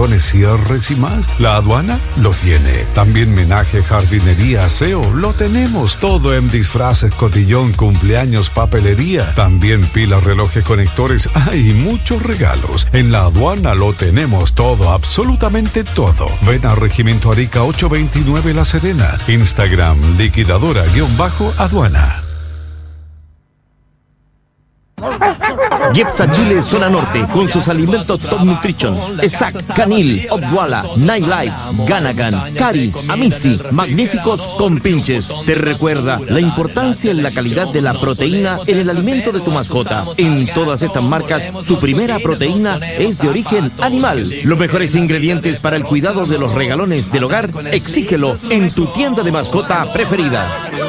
portones, cierres y más. La aduana lo tiene. También menaje, jardinería, aseo, lo tenemos. Todo en disfraces, cotillón, cumpleaños, papelería. También pilas, relojes, conectores. Hay muchos regalos. En la aduana lo tenemos todo, absolutamente todo. Ven a Regimiento Arica 829 La Serena. Instagram, liquidadora_aduana. Jepsa Chile Zona Norte, con sus alimentos Top Nutrition, ESAC, Canil, Obwala, Nightlife, Ganagan, Cari, Amisi, magníficos compinches. Te recuerda la importancia en la calidad de la proteína en el alimento de tu mascota. En todas estas marcas, su primera proteína es de origen animal. Los mejores ingredientes para el cuidado de los regalones del hogar, exígelo en tu tienda de mascota preferida.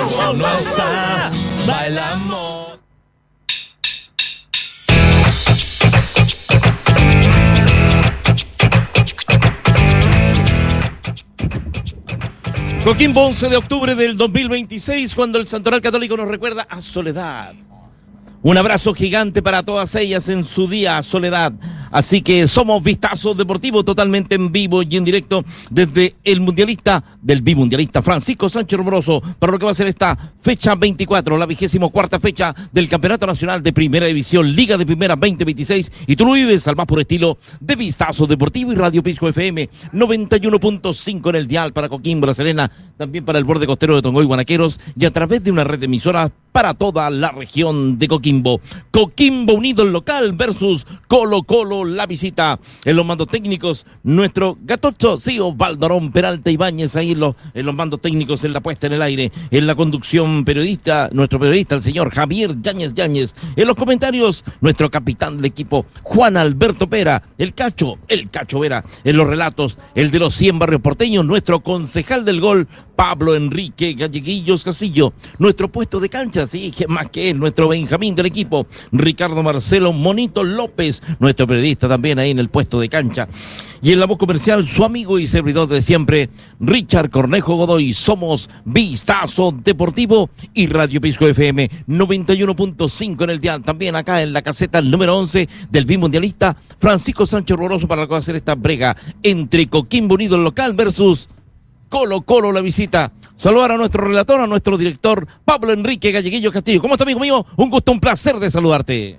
Coquimbo, 11 de octubre del 2026, cuando el Santoral Católico nos recuerda a Soledad. Un abrazo gigante para todas ellas en su día, Soledad. Así que somos Vistazo Deportivo, totalmente en vivo y en directo desde el mundialista, del bimundialista Francisco Sánchez Rumoroso, para lo que va a ser esta fecha 24, la 24ª fecha del Campeonato Nacional de Primera División, Liga de Primera 2026. Y tú lo vives al más puro estilo de Vistazo Deportivo y Radio Pisco FM 91.5 en el dial para Coquimbo, La Serena, también para el borde costero de Tongoy, Guanaqueros, y a través de una red de emisoras para toda la región de Coquimbo. Coquimbo Unido el local versus Colo Colo la visita. En los mandos técnicos, nuestro gatocho, sí, Osvaldo Arón, Peralta Ibáñez, ahí en los mandos técnicos, en la puesta en el aire, en la conducción periodista, nuestro periodista, el señor Javier Yáñez. En los comentarios, nuestro capitán del equipo, Juan Alberto Pera, el Cacho Vera. En los relatos, el de los 100 barrios porteños, nuestro concejal del gol, Pablo Enrique Galleguillos Castillo. Nuestro puesto de cancha, sí, más que él, nuestro Benjamín del equipo, Ricardo Marcelo Monito López, nuestro periodista también ahí en el puesto de cancha. Y en la voz comercial, su amigo y servidor de siempre, Richard Cornejo Godoy. Somos Vistazo Deportivo y Radio Pisco FM 91.5 en el dial. También acá en la caseta número 11 del bimundialista Francisco Sánchez Rumoroso, para lo que va a hacer esta brega entre Coquimbo Unido el local versus Colo Colo la visita. Saludar a nuestro relator, a nuestro director, Pablo Enrique Galleguillo Castillo. ¿Cómo está, amigo mío? Un gusto, un placer de saludarte.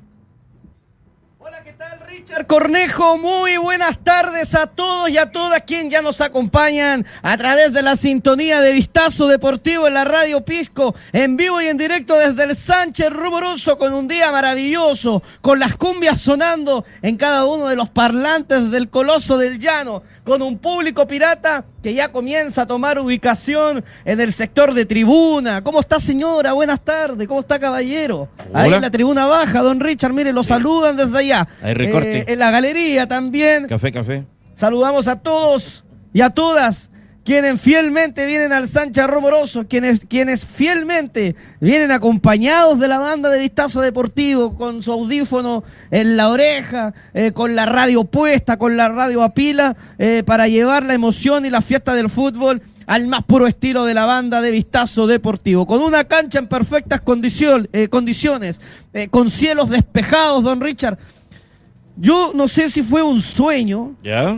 Richard Cornejo, muy buenas tardes a todos y a todas quienes ya nos acompañan a través de la sintonía de Vistazo Deportivo en la Radio Pisco, en vivo y en directo desde el Sánchez Rumoroso, con un día maravilloso, con las cumbias sonando en cada uno de los parlantes del Coloso del Llano, con un público pirata que ya comienza a tomar ubicación en el sector de tribuna. ¿Cómo está, señora? Buenas tardes. ¿Cómo está, caballero? Hola. Ahí en la tribuna baja, don Richard, mire, lo saludan desde allá. Ahí recorte. En la galería también. Café. Saludamos a todos y a todas quienes fielmente vienen al Sánchez Rumoroso, quienes fielmente vienen acompañados de la banda de Vistazo Deportivo, con su audífono en la oreja, con la radio puesta, con la radio a pila, para llevar la emoción y la fiesta del fútbol al más puro estilo de la banda de Vistazo Deportivo, con una cancha en perfectas condiciones, con cielos despejados, don Richard. Yo no sé si fue un sueño. ¿Ya?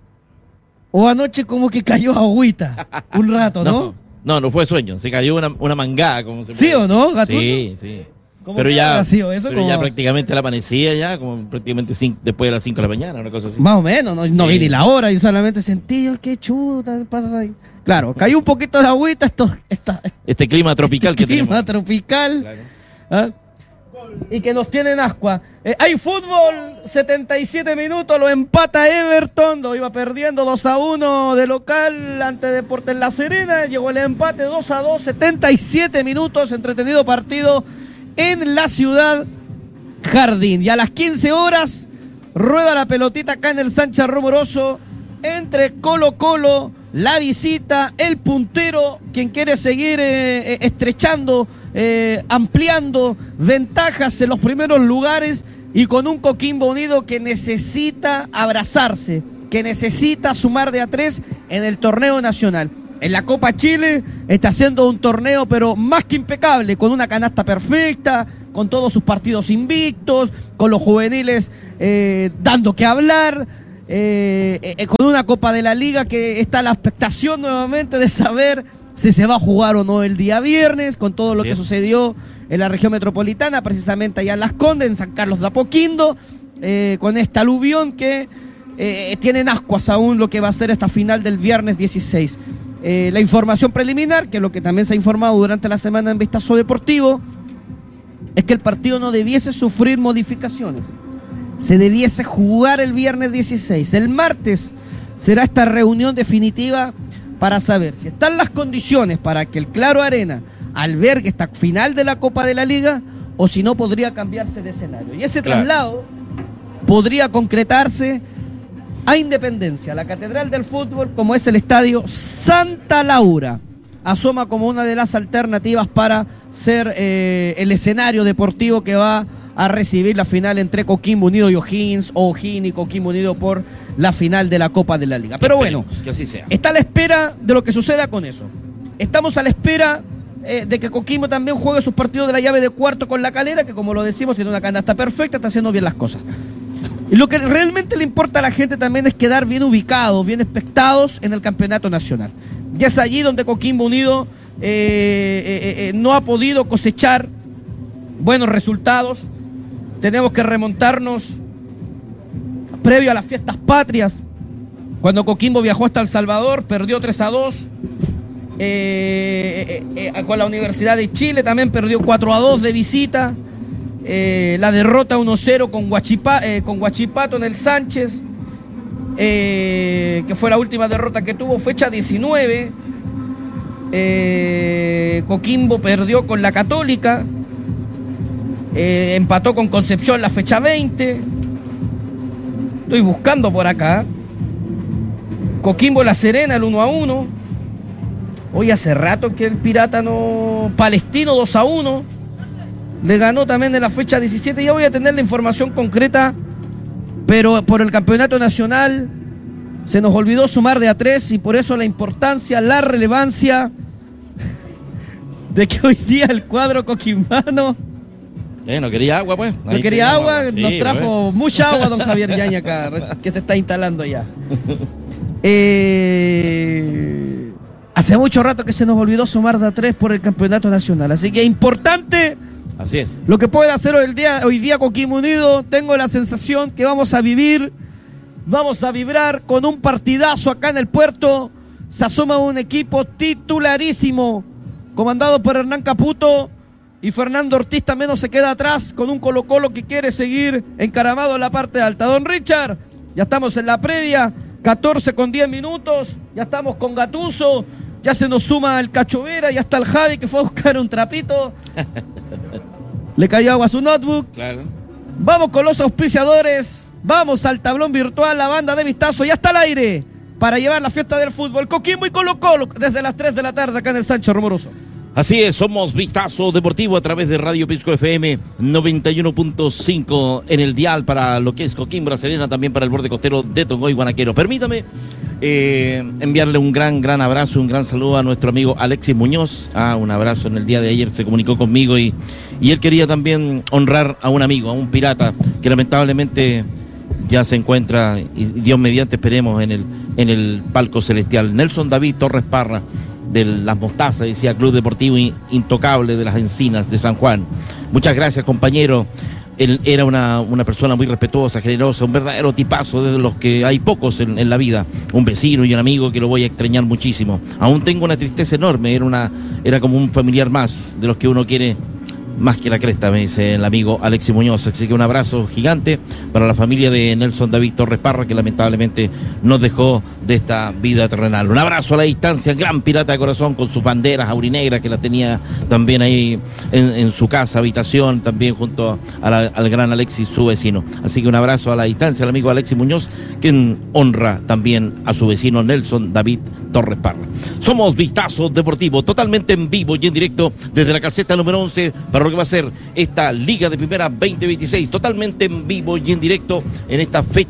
O anoche como que cayó agüita un rato, ¿no? No fue sueño, se cayó una mangada, como se ¿Sí o no, Gattuso? Sí. Pero ya, eso, ya prácticamente la amanecía ya, como prácticamente después de las 5 de la mañana, una cosa así. Más o menos, no vi ni la hora, y solamente sentí, qué chuta pasas ahí. Claro, cayó un poquito de agüita, este clima tropical que tenemos. Clima tropical. Claro. ¿Ah? Y que nos tienen ascua. Hay fútbol, 77 minutos, lo empata Everton, lo iba perdiendo 2-1 de local ante Deportes La Serena, llegó el empate 2-2, 77 minutos, entretenido partido en la Ciudad Jardín. Y a las 15 horas rueda la pelotita acá en el Sánchez Rumoroso entre Colo Colo, la visita, el puntero, quien quiere seguir estrechando, ampliando ventajas en los primeros lugares, y con un Coquimbo Unido que necesita abrazarse, que necesita sumar de a 3 en el torneo nacional. En la Copa Chile está haciendo un torneo pero más que impecable, con una canasta perfecta, con todos sus partidos invictos, con los juveniles dando que hablar, con una Copa de la Liga que está la expectación nuevamente de saber si se va a jugar o no el día viernes, con todo lo que sucedió en la región metropolitana, precisamente allá en Las Condes, en San Carlos de Apoquindo, con esta aluvión que tiene en ascuas aún lo que va a ser esta final del viernes 16. La información preliminar, que es lo que también se ha informado durante la semana en Vistazo Deportivo, es que el partido no debiese sufrir modificaciones. Se debiese jugar el viernes 16. El martes será esta reunión definitiva para saber si están las condiciones para que el Claro Arena albergue esta final de la Copa de la Liga o si no podría cambiarse de escenario. Y ese traslado podría concretarse a Independencia, la catedral del fútbol, como es el estadio Santa Laura. Asoma como una de las alternativas para ser el escenario deportivo que va a recibir la final entre Coquimbo Unido y O'Higgins, o O'Higgins y Coquimbo Unido por la final de la Copa de la Liga. Pero bueno, que así sea. Está a la espera de lo que suceda con eso. Estamos a la espera de que Coquimbo también juegue sus partidos de la llave de cuarto con La Calera, que como lo decimos tiene una canasta perfecta, está haciendo bien las cosas. Y lo que realmente le importa a la gente también es quedar bien ubicados, bien expectados en el campeonato nacional. Y es allí donde Coquimbo Unido no ha podido cosechar buenos resultados. Tenemos que remontarnos previo a las fiestas patrias, cuando Coquimbo viajó hasta El Salvador, perdió 3-2. Con la Universidad de Chile también perdió 4-2 de visita. La derrota 1-0 con Huachipato en el Sánchez, que fue la última derrota que tuvo, fecha 19. Coquimbo perdió con la Católica, empató con Concepción la fecha 20. Estoy buscando por acá. Coquimbo La Serena, el 1-1. Hoy hace rato que el Pirata no... Palestino 2-1. Le ganó también en la fecha 17. Ya voy a tener la información concreta, pero por el campeonato nacional se nos olvidó sumar de a 3 y por eso la importancia, la relevancia de que hoy día el cuadro coquimbano no quería agua, pues. No quería agua, nos trajo mucha agua don Javier Yaña acá, que se está instalando ya. Hace mucho rato que se nos olvidó sumar de a 3 por el campeonato nacional, así que es importante. Así es. Lo que puede hacer hoy día Coquimbo Unido. Tengo la sensación que vamos a vibrar con un partidazo acá en el puerto. Se asoma un equipo titularísimo, comandado por Hernán Caputo, y Fernando Ortiz también no se queda atrás, con un Colo-Colo que quiere seguir encaramado en la parte alta. Don Richard, ya estamos en la previa, 14:10, ya estamos con Gattuso, ya se nos suma el Cacho Vera, ya está el Javi que fue a buscar un trapito. Le cayó agua a su notebook. Claro. Vamos con los auspiciadores. Vamos al tablón virtual. La banda de Vistazo ya está al aire para llevar la fiesta del fútbol. Coquimbo y Colo-Colo desde las 3 de la tarde acá en el Sánchez Romoroso. Así es, somos Vistazo Deportivo a través de Radio Pisco FM 91.5 en el dial para lo que es Coquimbo, La Serena, también para el borde costero de Tongoy, Guanaquero. Permítame enviarle un gran abrazo, un gran saludo a nuestro amigo Alexis Muñoz. Un abrazo. En el día de ayer se comunicó conmigo y él quería también honrar a un amigo, a un pirata que lamentablemente ya se encuentra, y Dios mediante esperemos, en el palco celestial. Nelson David Torres Parra, de Las Mostazas, decía Club Deportivo Intocable de las Encinas de San Juan. Muchas gracias, compañero. Él era una persona muy respetuosa, generosa, un verdadero tipazo, de los que hay pocos en la vida. Un vecino y un amigo que lo voy a extrañar muchísimo. Aún tengo una tristeza enorme, era como un familiar más, de los que uno quiere más que la cresta, me dice el amigo Alexis Muñoz. Así que un abrazo gigante para la familia de Nelson David Torres Parra, que lamentablemente nos dejó de esta vida terrenal. Un abrazo a la distancia, gran pirata de corazón, con sus banderas aurinegras, que la tenía también ahí en su casa, habitación, también junto al gran Alexis, su vecino. Así que un abrazo a la distancia al amigo Alexis Muñoz, quien honra también a su vecino Nelson David Torres Parra. Somos Vistazo Deportivo, totalmente en vivo y en directo desde la caseta número 11 para lo que va a ser esta Liga de Primera 2026, totalmente en vivo y en directo en esta fecha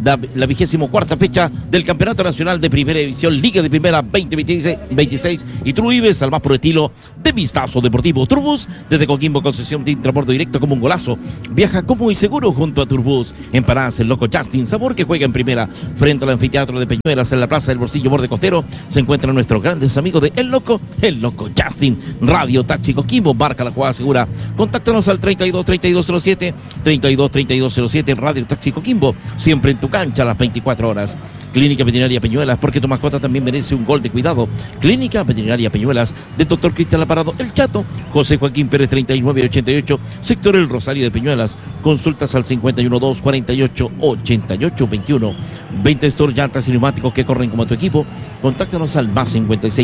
la 24ª fecha del Campeonato Nacional de Primera División, Liga de Primera 2026, y tú vives al más puro estilo de Vistazo Deportivo. Turbus, desde Coquimbo, concesión de transporte directo como un golazo. Viaja cómodo y seguro junto a Turbus. Empanadas El Loco Justin, sabor que juega en primera. Frente al anfiteatro de Peñuelas, en la Plaza del Bolsillo Borde Costero, se encuentran nuestros grandes amigos de El Loco Justin. Radio Taxi Coquimbo, marca la jugada segura. Contáctanos al 32-3207, 32-3207, Radio Taxi Coquimbo, siempre en tu cancha a las 24 horas. Clínica Veterinaria Peñuelas, porque tu mascota también merece un gol de cuidado. Clínica Veterinaria Peñuelas, de Dr. Cristian Laparado, El Chato, José Joaquín Pérez 3988, sector El Rosario de Peñuelas. Consultas al 512-48-88-21. 20 Store, llantas y neumáticos que corren como tu equipo. Contáctanos al más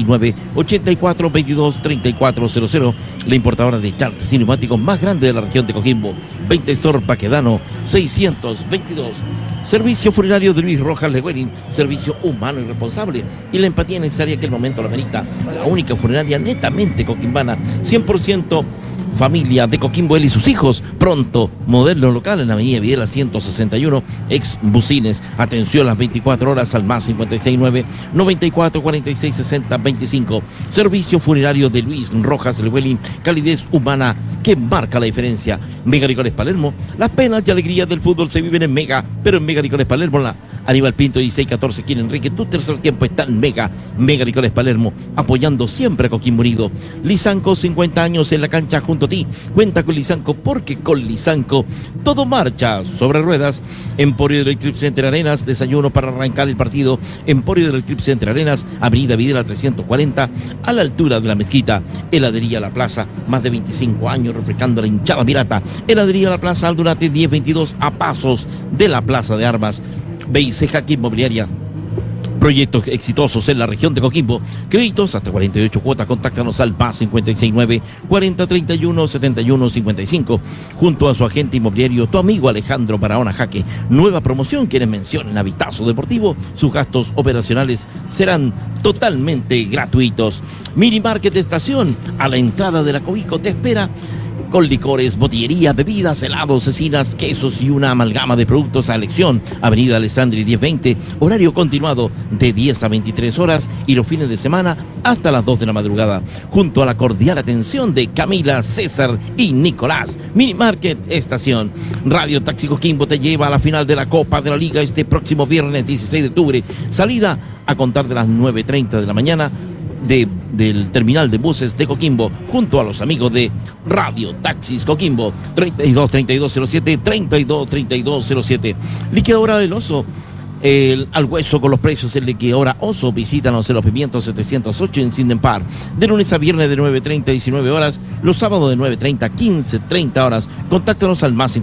569-8422-3400. La importadora de llantas y neumáticos más grande de la región de Coquimbo. 20 Store, Baquedano 622. Servicio funerario de Luis Rojas Leguerín, servicio humano y responsable, y la empatía necesaria que el momento lo amerita. La única funeraria netamente coquimbana, 100% familia de Coquimbo, él y sus hijos. Pronto, moderno local en la avenida Videla 161, ex Bucines. Atención las 24 horas al más 569-94466025. Servicio funerario de Luis Rojas Llewellyn, calidez humana que marca la diferencia. Mega Licores Palermo, las penas y alegrías del fútbol se viven en Mega, pero en Mega Licores Palermo, la Aníbal Pinto 1614, Quien Enrique, tu tercer tiempo está en Mega Licores Palermo, apoyando siempre a Coquimbo Unido. Lisanco, 50 años en la cancha junto a ti. Cuenta con Lisanco, porque con Lisanco todo marcha sobre ruedas. Emporio del Trip Center Arenas, desayuno para arrancar el partido. Emporio del Trip Center Arenas, avenida Videla 340, a la altura de la mezquita. Heladería La Plaza, más de 25 años refrescando la hinchada pirata. Heladería La Plaza, Aldunate 1022, a pasos de la Plaza de Armas. BIC Jaque Inmobiliaria, proyectos exitosos en la región de Coquimbo, créditos hasta 48 cuotas. Contáctanos al más 569-4031-7155, junto a su agente inmobiliario, tu amigo Alejandro Barahona Jaque. Nueva promoción: quienes mencionen a Vistazo Deportivo, sus gastos operacionales serán totalmente gratuitos. Mini Market Estación, a la entrada de la Cobico, te espera con licores, botillería, bebidas, helados, cecinas, quesos y una amalgama de productos a elección. Avenida Alessandri 1020, horario continuado de 10 a 23 horas y los fines de semana hasta las 2 de la madrugada. Junto a la cordial atención de Camila, César y Nicolás. Mini Market Estación. Radio Taxi Coquimbo te lleva a la final de la Copa de la Liga este próximo viernes 16 de octubre. Salida a contar de las 9:30 de la mañana del terminal de buses de Coquimbo, junto a los amigos de Radio Taxis Coquimbo. 32-3207, 32-3207. Liquidadora del Oso, al hueso con los precios en Liquidadora Oso. Visítanos en Los Pimientos 708 en Sindempar, de lunes a viernes de 9:30 a 19 horas, los sábados de 9:30 a 15:30 horas. Contáctanos al más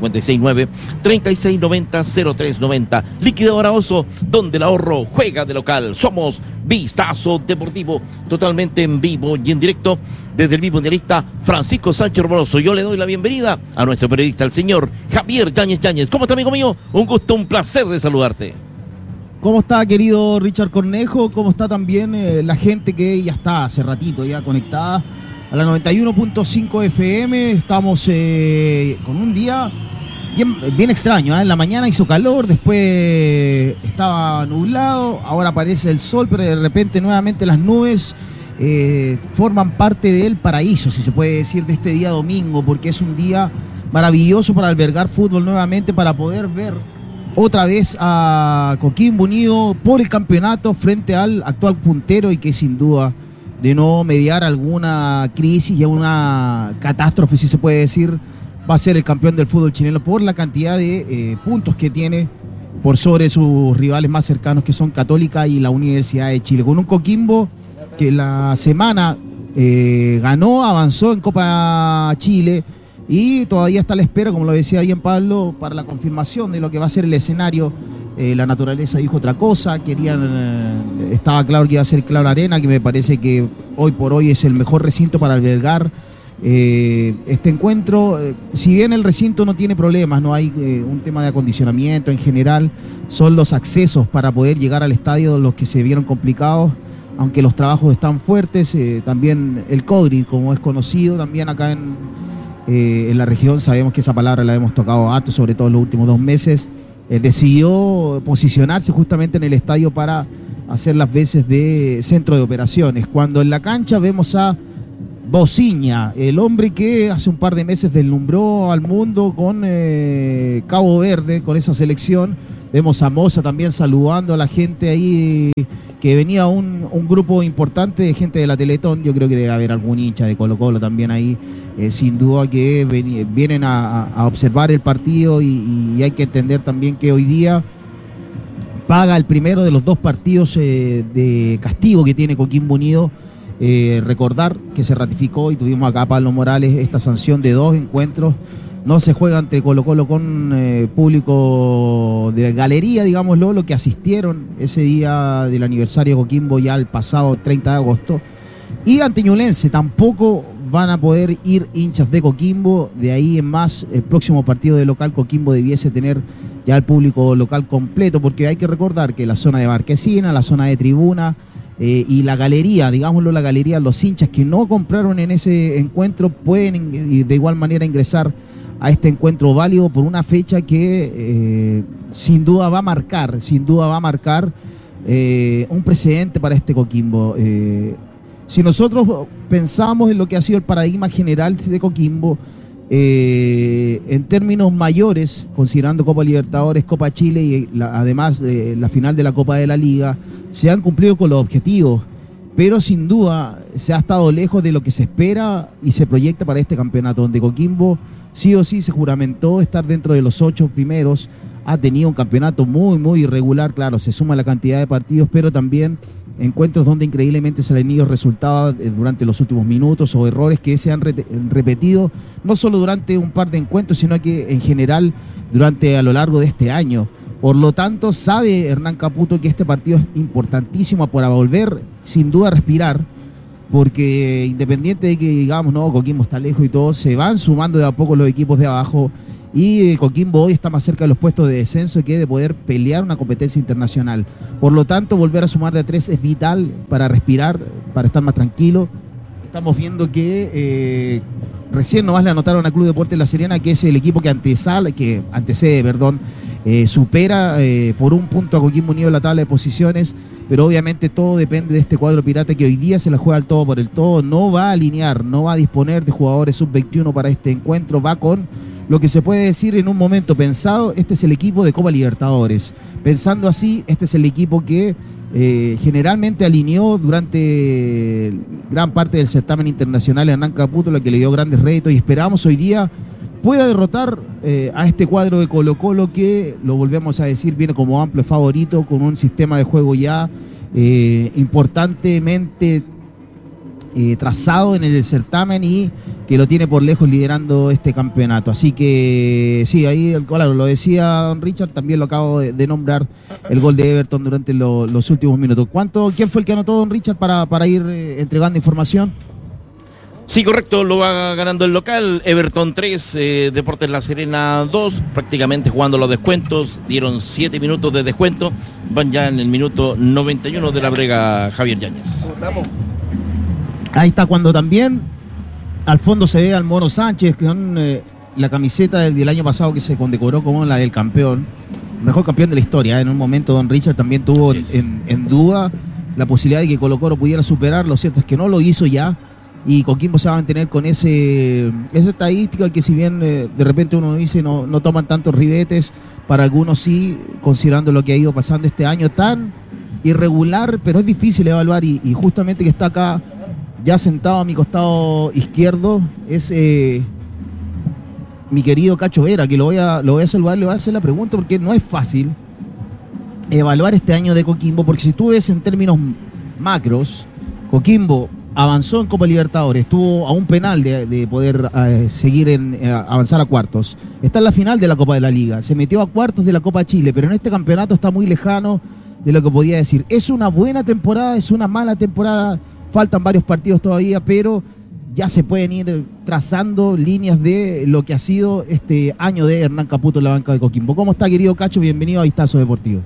569-3690-0390. Liquidadora Oso, donde el ahorro juega de local. Somos Vistazo Deportivo, totalmente en vivo y en directo desde el vivo mundialista Francisco Sánchez Romoroso. Yo le doy la bienvenida a nuestro periodista, el señor Javier Yáñez Yáñez. ¿Cómo está, amigo mío? Un gusto, un placer de saludarte. ¿Cómo está, querido Richard Cornejo? ¿Cómo está también la gente que ya está hace ratito ya conectada a la 91.5 FM? Estamos con un día bien extraño, ¿eh? En la mañana hizo calor, después estaba nublado, ahora aparece el sol, pero de repente nuevamente las nubes forman parte del paraíso, si se puede decir, de este día domingo, porque es un día maravilloso para albergar fútbol nuevamente, para poder ver otra vez a Coquimbo Unido por el campeonato frente al actual puntero, y que sin duda, de no mediar alguna crisis y alguna catástrofe, si se puede decir, va a ser el campeón del fútbol chileno por la cantidad de puntos que tiene por sobre sus rivales más cercanos, que son Católica y la Universidad de Chile. Con un Coquimbo que la semana ganó, avanzó en Copa Chile, y todavía está a la espera, como lo decía bien Pablo, para la confirmación de lo que va a ser el escenario. La naturaleza dijo otra cosa, estaba claro que iba a ser Claro Arena, que me parece que hoy por hoy es el mejor recinto para albergar este encuentro. Si bien el recinto no tiene problemas, no hay un tema de acondicionamiento en general, son los accesos para poder llegar al estadio los que se vieron complicados, aunque los trabajos están fuertes. También el CODRI, como es conocido, también acá en la región, sabemos que esa palabra la hemos tocado harto, sobre todo en los últimos 2 meses. decidió posicionarse justamente en el estadio para hacer las veces de centro de operaciones. Cuando en la cancha vemos a Bociña, el hombre que hace un par de meses deslumbró al mundo con Cabo Verde, con esa selección. Vemos a Moza también saludando a la gente ahí, que venía un grupo importante de gente de la Teletón. Yo creo que debe haber algún hincha de Colo Colo también ahí, sin duda que vienen a observar el partido y hay que entender también que hoy día paga el primero de los 2 partidos de castigo que tiene Coquimbo Unido. Recordar que se ratificó y tuvimos acá a Pablo Morales esta sanción de 2 encuentros. No se juega entre Colo Colo con público de galería, digámoslo, lo que asistieron ese día del aniversario de Coquimbo ya el pasado 30 de agosto. Y ante Ñublense tampoco van a poder ir hinchas de Coquimbo. De ahí en más, el próximo partido de local Coquimbo debiese tener ya el público local completo, porque hay que recordar que la zona de Marquesina, la zona de tribuna y la galería, digámoslo, la galería, los hinchas que no compraron en ese encuentro pueden de igual manera ingresar a este encuentro válido por una fecha que sin duda va a marcar un precedente para este Coquimbo. Si nosotros pensamos en lo que ha sido el paradigma general de Coquimbo, en términos mayores, considerando Copa Libertadores, Copa Chile y además la final de la Copa de la Liga, se han cumplido con los objetivos, pero sin duda se ha estado lejos de lo que se espera y se proyecta para este campeonato, donde Coquimbo sí o sí se juramentó estar dentro de los 8 primeros. Ha tenido un campeonato muy, muy irregular, claro, se suma la cantidad de partidos, pero también encuentros donde increíblemente se le han ido resultados durante los últimos minutos o errores que se han repetido, no solo durante un par de encuentros, sino que en general a lo largo de este año. Por lo tanto, sabe Hernán Caputo que este partido es importantísimo para volver sin duda a respirar, porque independiente de que digamos, no, Coquimbo está lejos y todo, se van sumando de a poco los equipos de abajo. Y Coquimbo hoy está más cerca de los puestos de descenso que de poder pelear una competencia internacional. Por lo tanto, volver a sumar de a 3 es vital para respirar, para estar más tranquilo. Estamos viendo que recién nomás le anotaron al Club Deportes La Serena, que es el equipo que antecede, supera por un punto a Coquimbo Unido en la tabla de posiciones. Pero obviamente todo depende de este cuadro pirata que hoy día se la juega al todo por el todo. No va a alinear, no va a disponer de jugadores sub-21 para este encuentro. Va con lo que se puede decir en un momento pensado, este es el equipo de Copa Libertadores. Pensando así, este es el equipo que generalmente alineó durante gran parte del certamen internacional Hernán Caputo, lo que le dio grandes réditos, y esperamos hoy día pueda derrotar a este cuadro de Colo Colo que, lo volvemos a decir, viene como amplio favorito, con un sistema de juego ya importantemente trazado en el certamen y que lo tiene por lejos liderando este campeonato. Así que sí, ahí claro, lo decía don Richard, también lo acabo de nombrar, el gol de Everton durante los últimos minutos. ¿Quién fue el que anotó don Richard para ir entregando información? Sí, correcto, lo va ganando el local, Everton 3, Deportes La Serena 2, prácticamente jugando los descuentos, dieron 7 minutos de descuento, van ya en el minuto 91 de la brega Javier Yáñez. Ahí está, cuando también al fondo se ve al Mono Sánchez con la camiseta del año pasado que se condecoró como la del campeón, mejor campeón de la historia. En un momento don Richard también tuvo en duda la posibilidad de que Colo Colo pudiera superar, lo cierto es que no lo hizo ya, y Coquimbo se va a mantener con esa estadística que, si bien de repente uno dice no toman tantos ribetes, para algunos sí, considerando lo que ha ido pasando este año tan irregular, pero es difícil evaluar, y justamente que está acá ya sentado a mi costado izquierdo es mi querido Cacho Vera, que lo voy a saludar, le voy a hacer la pregunta porque no es fácil evaluar este año de Coquimbo, porque si tú ves en términos macros, Coquimbo avanzó en Copa Libertadores, estuvo a un penal de poder avanzar a cuartos. Está en la final de la Copa de la Liga, se metió a cuartos de la Copa Chile, pero en este campeonato está muy lejano de lo que podía decir. ¿Es una buena temporada? ¿Es una mala temporada? Faltan varios partidos todavía, pero ya se pueden ir trazando líneas de lo que ha sido este año de Hernán Caputo en la banca de Coquimbo. ¿Cómo está, querido Cacho? Bienvenido a Vistazo Deportivo.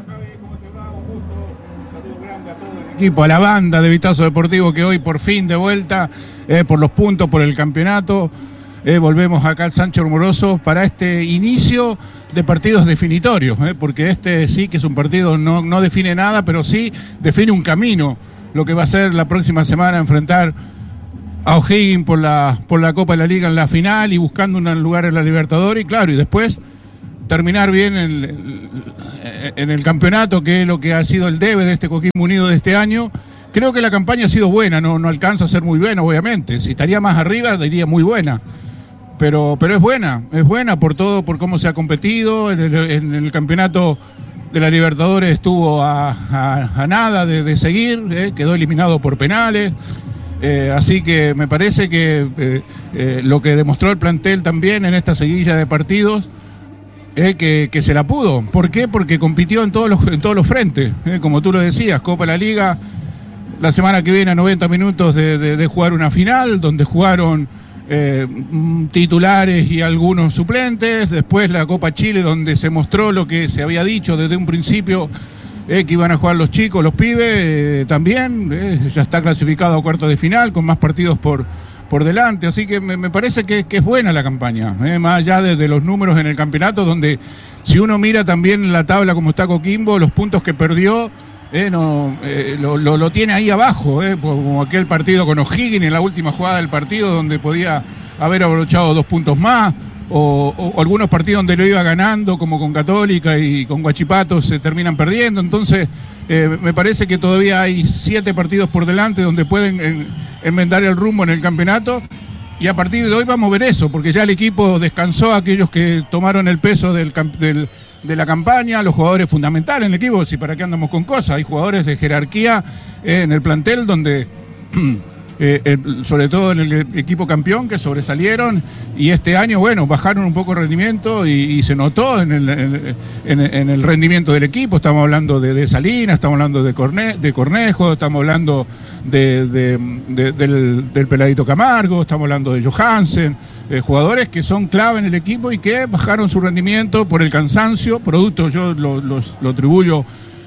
Equipo, a la banda de Vistazo Deportivo, que hoy por fin de vuelta por los puntos, por el campeonato. volvemos acá al Sánchez Moroso para este inicio de partidos definitorios, porque este sí que es un partido, no define nada, pero sí define un camino, lo que va a ser la próxima semana enfrentar a O'Higgins por la Copa de la Liga en la final y buscando un lugar en la Libertadores, y claro, y después terminar bien en el campeonato, que es lo que ha sido el debe de este Coquimbo Unido de este año. Creo que la campaña ha sido buena, no alcanza a ser muy buena, obviamente. Si estaría más arriba, diría muy buena. Pero es buena por todo, por cómo se ha competido. En el campeonato de la Libertadores estuvo a nada de seguir, quedó eliminado por penales. Así que me parece que lo que demostró el plantel también en esta seguilla de partidos que se la pudo. ¿Por qué? Porque compitió en todos los frentes, como tú lo decías, Copa de la Liga, la semana que viene a 90 minutos de jugar una final, donde jugaron titulares y algunos suplentes, después la Copa Chile, donde se mostró lo que se había dicho desde un principio, que iban a jugar los chicos, los pibes, también, ya está clasificado a cuartos de final, con más partidos por delante, así que me parece que es buena la campaña, más allá de los números en el campeonato, donde si uno mira también la tabla como está Coquimbo, los puntos que perdió, lo tiene ahí abajo, como aquel partido con O'Higgins en la última jugada del partido, donde podía haber abrochado 2 puntos más, o algunos partidos donde lo iba ganando, como con Católica y con Huachipato, se terminan perdiendo. Entonces me parece que todavía hay 7 partidos por delante donde pueden enmendar el rumbo en el campeonato, y a partir de hoy vamos a ver eso, porque ya el equipo descansó a aquellos que tomaron el peso de la campaña, los jugadores fundamentales en el equipo. Si para qué andamos con cosas, hay jugadores de jerarquía en el plantel donde sobre todo en el equipo campeón, que sobresalieron, y este año, bueno, bajaron un poco el rendimiento y se notó en el rendimiento del equipo. Estamos hablando de Salinas, estamos hablando de Cornejo, estamos hablando del Peladito Camargo, estamos hablando de Johansen, jugadores que son clave en el equipo y que bajaron su rendimiento por el cansancio, producto, yo lo atribuyo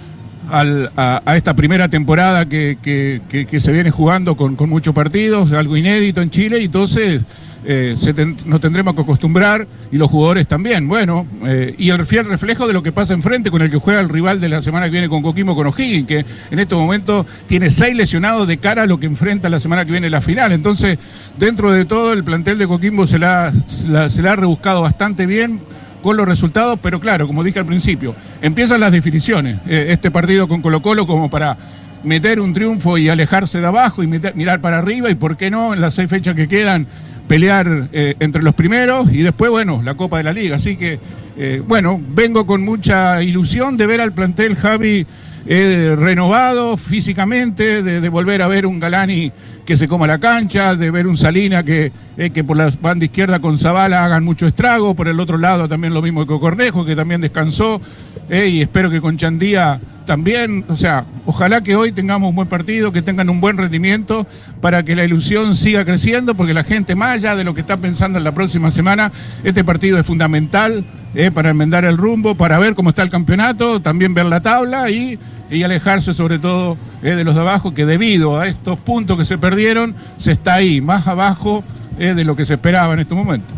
a esta primera temporada que se viene jugando con muchos partidos, algo inédito en Chile, y entonces nos tendremos que acostumbrar, y los jugadores también, bueno, y el fiel reflejo de lo que pasa enfrente con el que juega el rival de la semana que viene con Coquimbo, con O'Higgins, que en este momento tiene 6 lesionados de cara a lo que enfrenta la semana que viene la final. Entonces, dentro de todo, el plantel de Coquimbo se la ha rebuscado bastante bien con los resultados, pero claro, como dije al principio, empiezan las definiciones. Este partido con Colo-Colo como para meter un triunfo y alejarse de abajo y mirar para arriba, y por qué no, en las 6 fechas que quedan, pelear entre los primeros, y después, bueno, la Copa de la Liga. Así que, bueno, vengo con mucha ilusión de ver al plantel, Javi, renovado físicamente, de volver a ver un Galani que se coma la cancha, de ver un Salina que por la banda izquierda con Zavala hagan mucho estrago, por el otro lado también lo mismo que con Cornejo, que también descansó, y espero que con Chandía también. O sea, ojalá que hoy tengamos un buen partido, que tengan un buen rendimiento, para que la ilusión siga creciendo, porque la gente, más allá de lo que está pensando en la próxima semana, este partido es fundamental para enmendar el rumbo, para ver cómo está el campeonato, también ver la tabla y alejarse sobre todo de los de abajo, que debido a estos puntos que se perdieron, se está ahí más abajo de lo que se esperaba en estos momentos.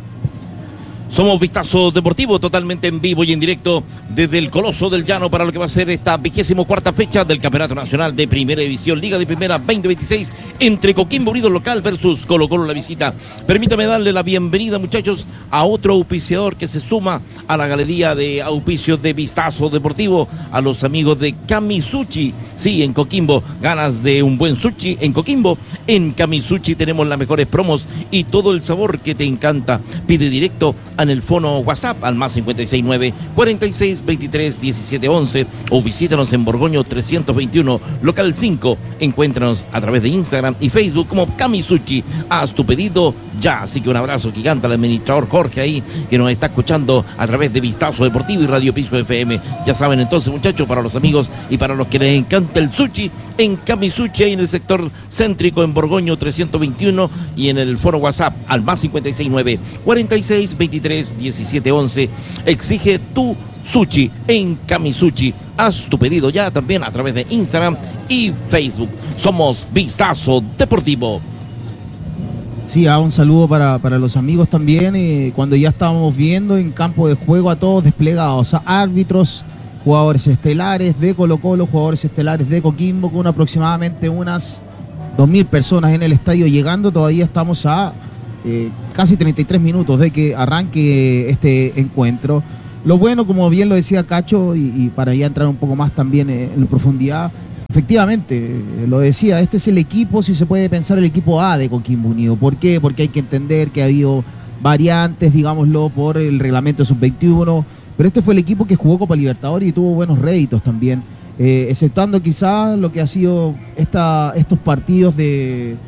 Somos Vistazo Deportivo, totalmente en vivo y en directo desde el Coloso del Llano para lo que va a ser esta 24ª fecha del Campeonato Nacional de Primera División, Liga de Primera 2026, entre Coquimbo Unido local versus Colo-Colo la visita. Permítame darle la bienvenida, muchachos, a otro auspiciador que se suma a la galería de auspicios de Vistazo Deportivo, a los amigos de Kamisuchi. Sí, en Coquimbo, ganas de un buen sushi en Coquimbo. En Kamisuchi tenemos las mejores promos y todo el sabor que te encanta. Pide directo en el fono WhatsApp al más 569 46 23 17 11 o visítanos en Borgoño 321 local 5. Encuéntranos a través de Instagram y Facebook como Kamisuchi. Haz tu pedido ya. Así que un abrazo gigante al administrador Jorge ahí, que nos está escuchando a través de Vistazo Deportivo y Radio Pisco FM. Ya saben entonces, muchachos, para los amigos y para los que les encanta el sushi, en Kamisuchi, ahí en el sector céntrico en Borgoño 321, y en el foro WhatsApp al más 569 46 23 17 11. Exige tu sushi en Kamisuchi. Haz tu pedido ya también a través de Instagram y Facebook. Somos Vistazo Deportivo. Sí, un saludo para los amigos también, cuando ya estábamos viendo en campo de juego a todos desplegados, árbitros, jugadores estelares de Colo-Colo, jugadores estelares de Coquimbo, con aproximadamente unas 2.000 personas en el estadio llegando. Todavía estamos a casi 33 minutos de que arranque este encuentro. Lo bueno, como bien lo decía Cacho, y para ya entrar un poco más también en profundidad, efectivamente, lo decía, este es el equipo, si se puede pensar, el equipo A de Coquimbo Unido. ¿Por qué? Porque hay que entender que ha habido variantes, digámoslo, por el reglamento sub-21, pero este fue el equipo que jugó Copa Libertadores y tuvo buenos réditos también, exceptuando quizás lo que ha sido estos partidos del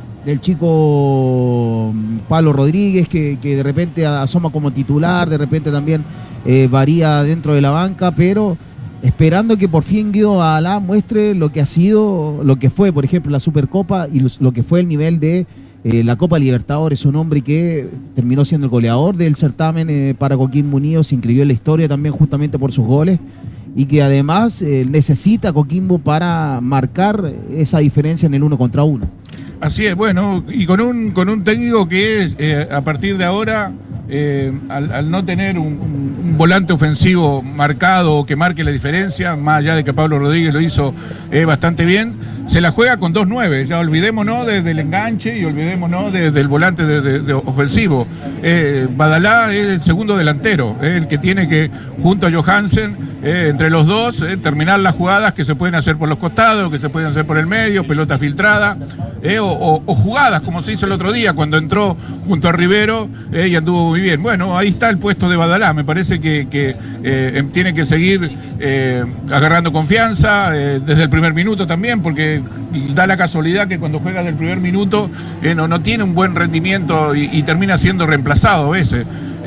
chico Pablo Rodríguez, que de repente asoma como titular, de repente también varía dentro de la banca, pero esperando que por fin Guido Badalá muestre lo que ha sido, lo que fue, por ejemplo, la Supercopa y lo que fue el nivel de la Copa Libertadores. Un hombre que terminó siendo el goleador del certamen para Coquimbo Unido, se inscribió en la historia también justamente por sus goles, y que además necesita Coquimbo para marcar esa diferencia en el 1 contra 1. Así es, bueno, y con un técnico que a partir de ahora, al no tener un volante ofensivo marcado que marque la diferencia, más allá de que Pablo Rodríguez lo hizo bastante bien, se la juega con 2-9. Ya olvidémonos del enganche y olvidémonos del volante de ofensivo. Badalá es el segundo delantero, el que tiene que, junto a Johansen, entre los dos, terminar las jugadas que se pueden hacer por los costados, que se pueden hacer por el medio, pelota filtrada, o jugadas como se hizo el otro día cuando entró junto a Rivero y anduvo muy bien. Bueno, ahí está el puesto de Badalá. Me parece que tiene que seguir agarrando confianza desde el primer minuto también, porque da la casualidad que cuando juega del primer minuto no tiene un buen rendimiento y termina siendo reemplazado a veces.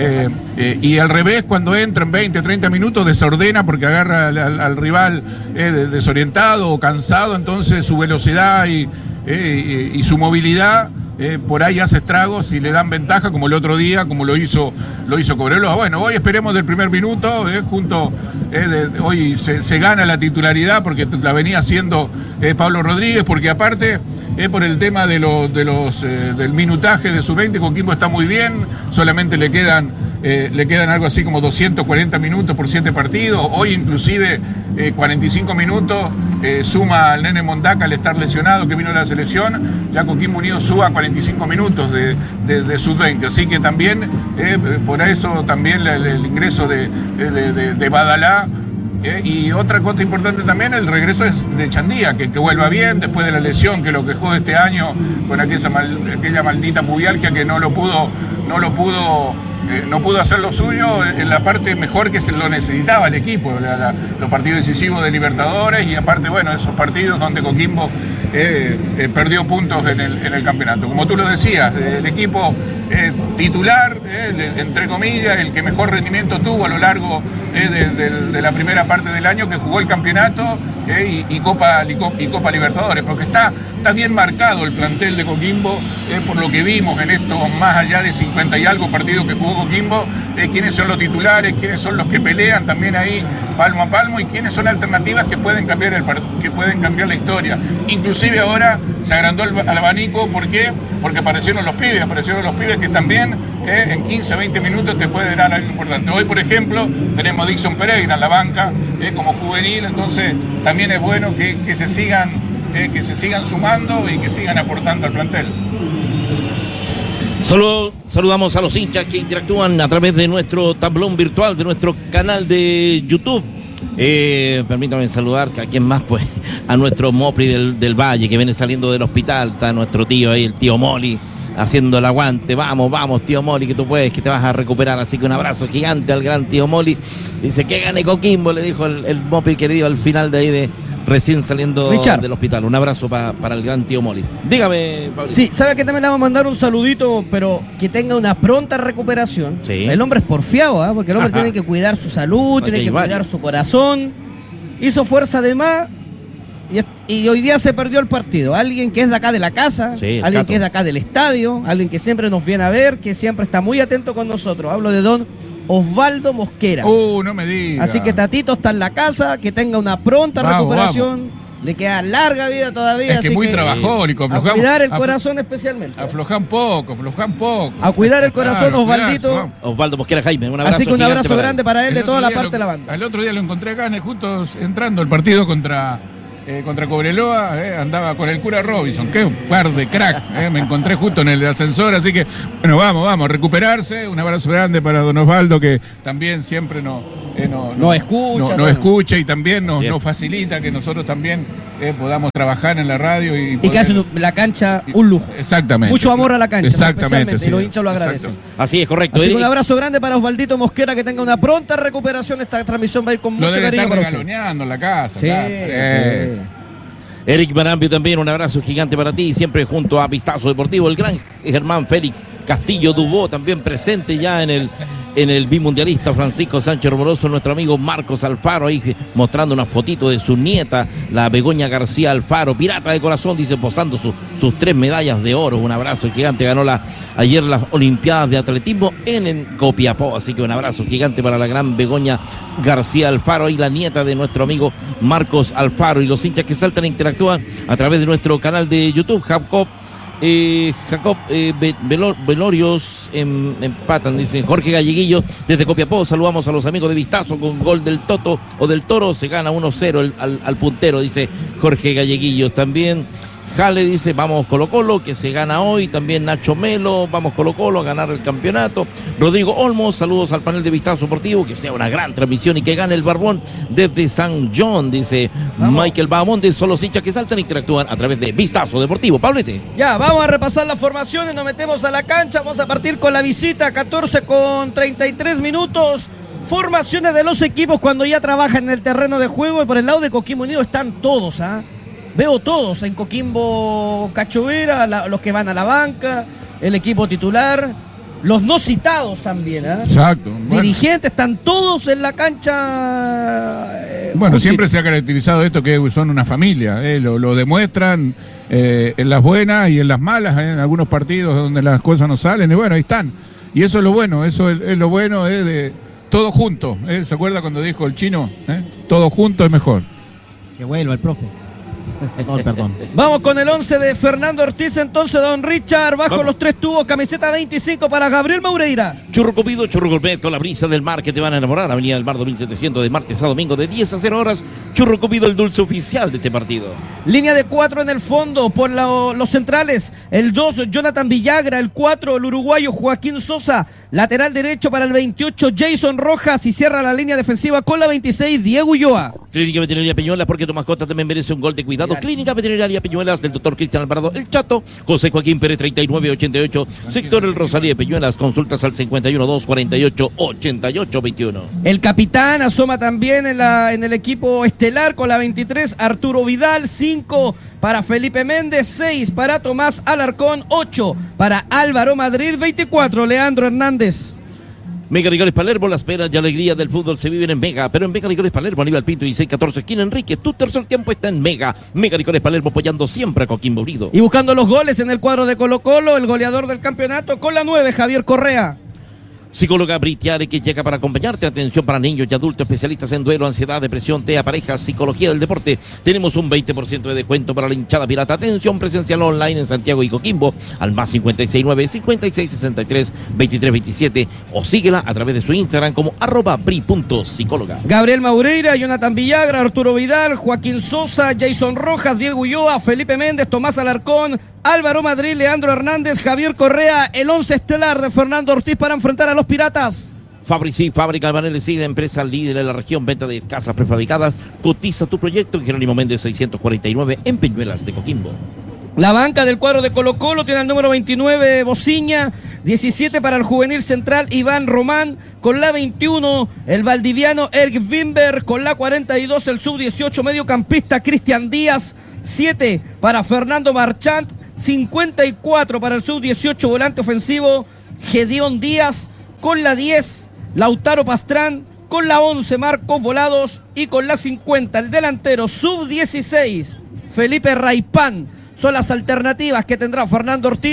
Y al revés, cuando entra en 20, 30 minutos desordena porque agarra al rival desorientado o cansado, entonces su velocidad y su movilidad por ahí hace estragos y le dan ventaja, como el otro día, como lo hizo Cobreloa. Bueno, hoy esperemos del primer minuto, hoy se gana la titularidad porque la venía haciendo Pablo Rodríguez, porque aparte por el tema del minutaje de sub-20, Coquimbo está muy bien, solamente le quedan algo así como 240 minutos por 7 partidos. Hoy inclusive 45 minutos suma al Nene Mondaca al estar lesionado, que vino de la selección. Ya Coquimbo Unido suba 45 minutos de sub-20, así que también por eso también el ingreso de Badalá. Y otra cosa importante también, el regreso es de Chandía, que vuelva bien después de la lesión que lo quejó este año con aquella maldita pubialgia, que no pudo hacer lo suyo en la parte mejor que se lo necesitaba el equipo, los partidos decisivos de Libertadores, y aparte, bueno, esos partidos donde Coquimbo perdió puntos en el campeonato. Como tú lo decías, el equipo titular, entre comillas, el que mejor rendimiento tuvo a lo largo de la primera parte del año, que jugó el campeonato y Copa Libertadores, porque está bien marcado el plantel de Coquimbo, por lo que vimos en estos más allá de 50 y algo partidos que jugó Coquimbo, quiénes son los titulares, quiénes son los que pelean también ahí palmo a palmo, y quiénes son alternativas que pueden cambiar la historia. Inclusive ahora se agrandó el abanico. ¿Por qué? Porque aparecieron los pibes que también en 15, 20 minutos te pueden dar algo importante. Hoy, por ejemplo, tenemos a Dixon Pereira en la banca como juvenil, entonces también es bueno que se sigan sumando y que sigan aportando al plantel. Saludamos a los hinchas que interactúan a través de nuestro tablón virtual, de nuestro canal de YouTube. Permítame saludar a quien más, pues, a nuestro Mopri del Valle, que viene saliendo del hospital. Está nuestro tío ahí, el tío Moli, haciendo el aguante. Vamos, tío Moli, que tú puedes, que te vas a recuperar. Así que un abrazo gigante al gran tío Moli. Dice que gane Coquimbo, le dijo el Mopri querido al final de ahí recién saliendo del hospital. Un abrazo para el gran tío Moli. Dígame, Pablo. Sí, sabe que también le vamos a mandar un saludito, pero que tenga una pronta recuperación. Sí. El hombre es porfiado, porque el hombre tiene que cuidar su salud, tiene que cuidar su corazón. Hizo fuerza de más y hoy día se perdió el partido. Alguien que es de acá de la casa, alguien que es de acá del estadio, alguien que siempre nos viene a ver, que siempre está muy atento con nosotros. Hablo de don Osvaldo Mosquera. No me digas. Así que Tatito está en la casa, que tenga una pronta recuperación. Le queda larga vida todavía. Es que así muy que, trabajólico. a cuidar el corazón especialmente. Aflojan poco. A cuidar el corazón, Claro, Osvaldito. cuidado, Osvaldo Mosquera Jaime, un abrazo. Así que un abrazo gigante grande para él de toda la parte de la banda. El otro día lo encontré acá, justo entrando el partido contra Cobreloa, andaba con el cura Robinson, que un par de crack, me encontré justo en el ascensor, así que, bueno, vamos, recuperarse, un abrazo grande para don Osvaldo, que también siempre nos escucha y también nos facilita que nosotros también podamos trabajar en la radio y que hacen la cancha un lujo. Exactamente. Mucho amor a la cancha. Exactamente. Sí, y los hinchas lo agradecen. Así es, correcto. Así que un abrazo grande para Osvaldito Mosquera, que tenga una pronta recuperación. Esta transmisión va a ir con mucho cariño. Lo debe estar para usted. regaloneando en la casa. Sí, claro. Eric Marambio también, un abrazo gigante para ti, siempre junto a Vistazo Deportivo, el gran Germán Félix Castillo Dubó, también presente ya en el bimundialista Francisco Sánchez Romoroso, nuestro amigo Marcos Alfaro, ahí mostrando una fotito de su nieta, la Begoña García Alfaro, pirata de corazón, dice, posando sus 3 medallas de oro. Un abrazo gigante, ganó ayer las Olimpiadas de Atletismo en Copiapó, así que un abrazo gigante para la gran Begoña García Alfaro y la nieta de nuestro amigo Marcos Alfaro. Y los hinchas que saltan e interactúan a través de nuestro canal de YouTube, Jacob Velorios empatan, dice Jorge Galleguillo desde Copiapó. Saludamos a los amigos de Vistazo con gol del Toto o del Toro, se gana 1-0 al puntero, dice Jorge Galleguillos. También Jale dice, vamos Colo Colo, que se gana hoy. También Nacho Melo, vamos Colo Colo a ganar el campeonato. Rodrigo Olmos, saludos al panel de Vistazo Deportivo, que sea una gran transmisión y que gane el Barbón desde San John, dice Michael Bahamonde. Son los hinchas que saltan e interactúan a través de Vistazo Deportivo. Pablete. Ya, vamos a repasar las formaciones, nos metemos a la cancha, vamos a partir con la visita, 14:33. Formaciones de los equipos cuando ya trabajan en el terreno de juego, y por el lado de Coquimbo Unido están todos, Veo todos en Coquimbo Cachovera, los que van a la banca, el equipo titular, los no citados también, Exacto. Dirigentes, están todos en la cancha. Bueno, siempre se ha caracterizado esto que son una familia, lo demuestran en las buenas y en las malas, en algunos partidos donde las cosas no salen, y bueno, ahí están. Y eso es lo bueno, es lo bueno de todo junto. ¿Se acuerda cuando dijo el chino? Todo junto es mejor. Que vuelva el profe. Perdón. Vamos con el 11 de Fernando Ortiz, entonces, don Richard, bajo los 3 tubos, camiseta 25 para Gabriel Maureira. Churro Cupido, Churro Gourmet con la brisa del mar que te van a enamorar. Avenida del Mar 2700 de martes a domingo de 10 a 0 horas. Churro Cupido, el dulce oficial de este partido. Línea de 4 en el fondo por los centrales. El 2, Jonathan Villagra. El 4, el uruguayo Joaquín Sosa. Lateral derecho para el 28, Jason Rojas. Y cierra la línea defensiva con la 26, Diego Ulloa. Clínica Veterinaria Peñuelas, porque tu mascota también merece un gol de cuidado. Clínica Veterinaria Peñuelas del doctor Cristian Alvarado El Chato, José Joaquín Pérez 3988, sector El Rosario de Peñuelas. Consultas al 51-248-8821. El capitán asoma también en el equipo estelar con la 23, Arturo Vidal. 5 para Felipe Méndez, 6 para Tomás Alarcón, 8 para Álvaro Madrid, 24 Leandro Hernández. Mega Licores Palermo, las penas y alegrías del fútbol se viven en Mega, pero en Mega Licores Palermo, Aníbal Pinto y 614 esquina Enrique, tu tercer tiempo está en Mega. Mega Licores Palermo apoyando siempre a Coquimbo Unido. Y buscando los goles en el cuadro de Colo Colo, el goleador del campeonato con la 9, Javier Correa. Psicóloga Britiare, que llega para acompañarte. Atención para niños y adultos, especialistas en duelo, ansiedad, depresión, TEA, parejas, psicología del deporte. Tenemos un 20% de descuento para la hinchada pirata. Atención presencial online en Santiago y Coquimbo al más 569-5663-2327 o síguela a través de su Instagram como @bri.psicóloga. Gabriel Maureira, Jonathan Villagra, Arturo Vidal, Joaquín Sosa, Jason Rojas, Diego Ulloa, Felipe Méndez, Tomás Alarcón, Álvaro Madrid, Leandro Hernández, Javier Correa, el 11 estelar de Fernando Ortiz para enfrentar a los Piratas. Fabrici, fábrica de paneles y de empresa líder en la región, venta de casas prefabricadas. Cotiza tu proyecto en Jerónimo Méndez 649 en Peñuelas de Coquimbo. La banca del cuadro de Colo Colo tiene el número 29, Bociña, 17 para el juvenil central, Iván Román, con la 21, el valdiviano Erg Wimber, con la 42, el sub-18 mediocampista Cristian Díaz, 7 para Fernando Marchant, 54 para el sub-18 volante ofensivo Gedeón Díaz, con la 10 Lautaro Pastrán, con la 11 Marcos Volados y con la 50 el delantero sub-16 Felipe Raipán. Son las alternativas que tendrá Fernando Ortiz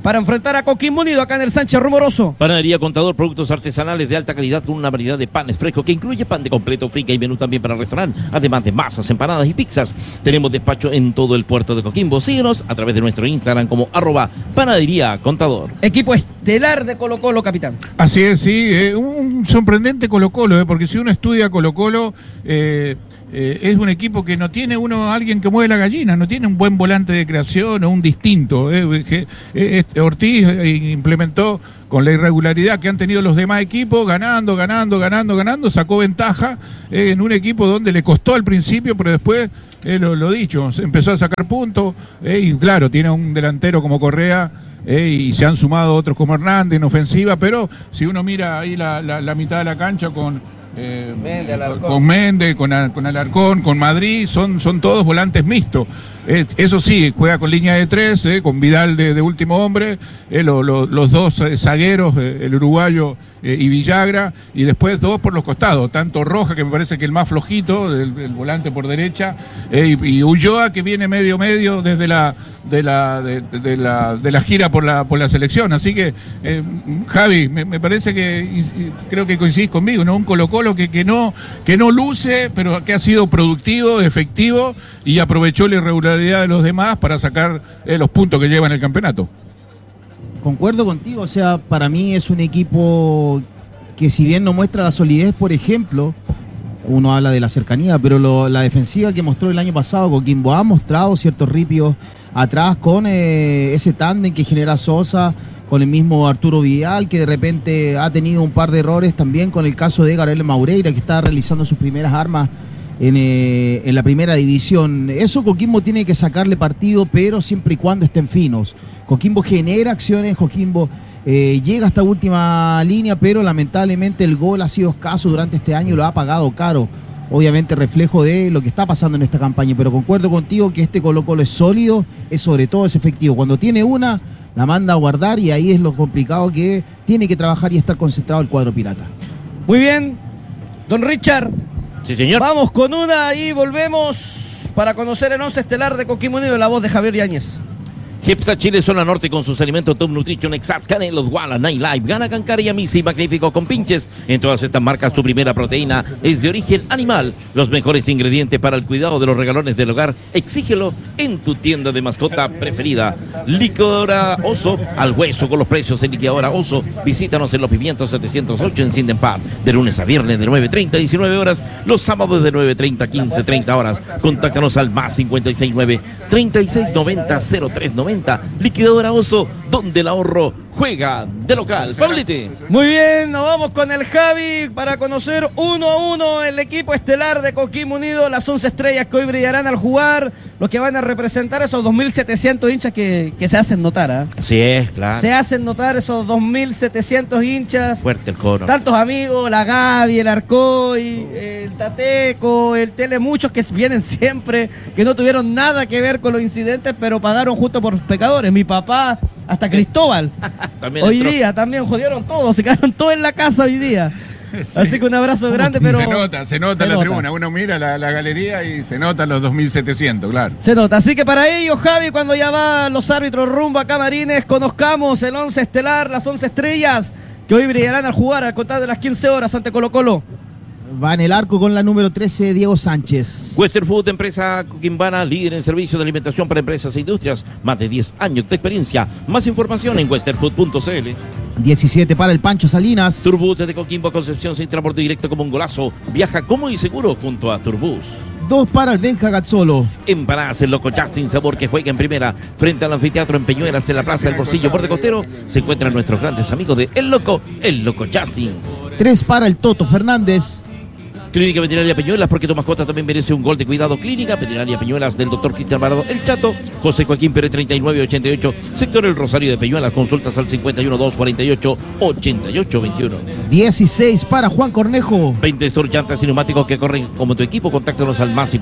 para enfrentar a Coquimbo Unido acá en el Sánchez Rumoroso. Panadería Contador, productos artesanales de alta calidad con una variedad de panes frescos que incluye pan de completo, frica y menú también para el restaurante, además de masas, empanadas y pizzas. Tenemos despacho en todo el puerto de Coquimbo. Síguenos a través de nuestro Instagram como ¡Panadería Contador! Equipo estelar de Colo-Colo, capitán. Así es, sí, un sorprendente Colo-Colo, porque si uno estudia Colo-Colo, es un equipo que no tiene alguien que mueve la gallina, no tiene un buen volante de creación o un distinto. Ortiz implementó con la irregularidad que han tenido los demás equipos, ganando, sacó ventaja en un equipo donde le costó al principio, pero después, lo dicho, empezó a sacar puntos, y claro, tiene un delantero como Correa, y se han sumado otros como Hernández en ofensiva, pero si uno mira ahí la mitad de la cancha con Méndez, con Alarcón, con Madrid, son todos volantes mixtos. Eso sí, juega con línea de 3, con Vidal de último hombre, los dos zagueros, el uruguayo y Villagra, y después dos por los costados, tanto Roja, que me parece que el más flojito, el volante por derecha, y Ulloa, que viene medio desde la gira por la selección. Así que, Javi, me parece que creo que coincidís conmigo, ¿no? Un Colo-Colo que no luce, pero que ha sido productivo, efectivo, y aprovechó la irregularidad de los demás para sacar los puntos que lleva en el campeonato. Concuerdo contigo, o sea, para mí es un equipo que, si bien no muestra la solidez, por ejemplo, uno habla de la cercanía, pero la defensiva que mostró el año pasado Coquimbo ha mostrado ciertos ripios atrás con ese tándem que genera Sosa, con el mismo Arturo Vidal, que de repente ha tenido un par de errores también, con el caso de Gabriel Maureira, que está realizando sus primeras armas en la primera división. Eso Coquimbo tiene que sacarle partido, pero siempre y cuando estén finos. Coquimbo genera acciones, Coquimbo llega hasta última línea, pero lamentablemente el gol ha sido escaso durante este año, lo ha pagado caro. Obviamente reflejo de lo que está pasando en esta campaña, pero concuerdo contigo que este Colo-Colo es sólido, sobre todo es efectivo. Cuando tiene una, la manda a guardar, y ahí es lo complicado, que tiene que trabajar y estar concentrado el cuadro pirata. Muy bien, don Richard. Sí, señor. Vamos con una y volvemos para conocer el 11 estelar de Coquimbo Unido, la voz de Javier Yáñez. Hepsa Chile Zona Norte con sus alimentos Top Nutrition, Exact, Canelos, Walla, Night Life, Gana Cancara y Amisi, Magnífico con Pinches. En todas estas marcas tu primera proteína es de origen animal. Los mejores ingredientes para el cuidado de los regalones del hogar, exígelo en tu tienda de mascota preferida. Liquidora Oso, al hueso con los precios en Liquidora Oso. Visítanos en Los Pimientos 708 en Sinden Park, de lunes a viernes de 9:30 a 19 horas, los sábados de 9:30 a 15:30 horas. Contáctanos al más 569 3690 0390. Liquidadora Oso, donde el ahorro juega de local. Pablete. Muy bien, nos vamos con el Javi para conocer 1-1 el equipo estelar de Coquimbo Unido, las 11 estrellas que hoy brillarán al jugar, los que van a representar esos 2.700 hinchas que se hacen notar. Así es, claro. Se hacen notar esos 2.700 hinchas. Fuerte el coro. Tantos amigos, la Gaby, el Arcoy, el Tateco, el Tele, muchos que vienen siempre, que no tuvieron nada que ver con los incidentes, pero pagaron justo por los pecadores. Mi papá, hasta Cristóbal. Hoy día también jodieron todos, se quedaron todos en la casa hoy día. Sí. Así que un abrazo grande, pero... Se nota la tribuna, uno mira la galería y se notan los 2.700, claro. Se nota, así que para ellos, Javi, cuando ya van los árbitros rumbo a Camarines, conozcamos el 11 estelar, las 11 estrellas, que hoy brillarán al jugar al contar de las 15 horas ante Colo-Colo. Va en el arco con la número 13, Diego Sánchez. Western Food, empresa coquimbana, líder en servicio de alimentación para empresas e industrias. Más de 10 años de experiencia. Más información en westernfood.cl. 17 para el Pancho Salinas. Turbus desde Coquimbo a Concepción, sin transporte directo como un golazo. Viaja cómodo y seguro junto a Turbus. 2 para el Benja Gazzolo. Empanadas el Loco Justin, sabor que juega en primera. Frente al anfiteatro en Peñuelas, en la plaza del Porcillo, Borde Costero, se encuentran nuestros grandes amigos de El Loco Justin. 3 para el Toto Fernández. Clínica Veterinaria Peñuelas, porque tu mascota también merece un gol de cuidado. Clínica Veterinaria Peñuelas del doctor Cristian Alvarado El Chato, José Joaquín Pérez 3988, sector El Rosario de Peñuelas. Consultas al 51248-8821. 16 para Juan Cornejo. 20 Store llantas y neumáticos que corren como tu equipo. Contáctanos al más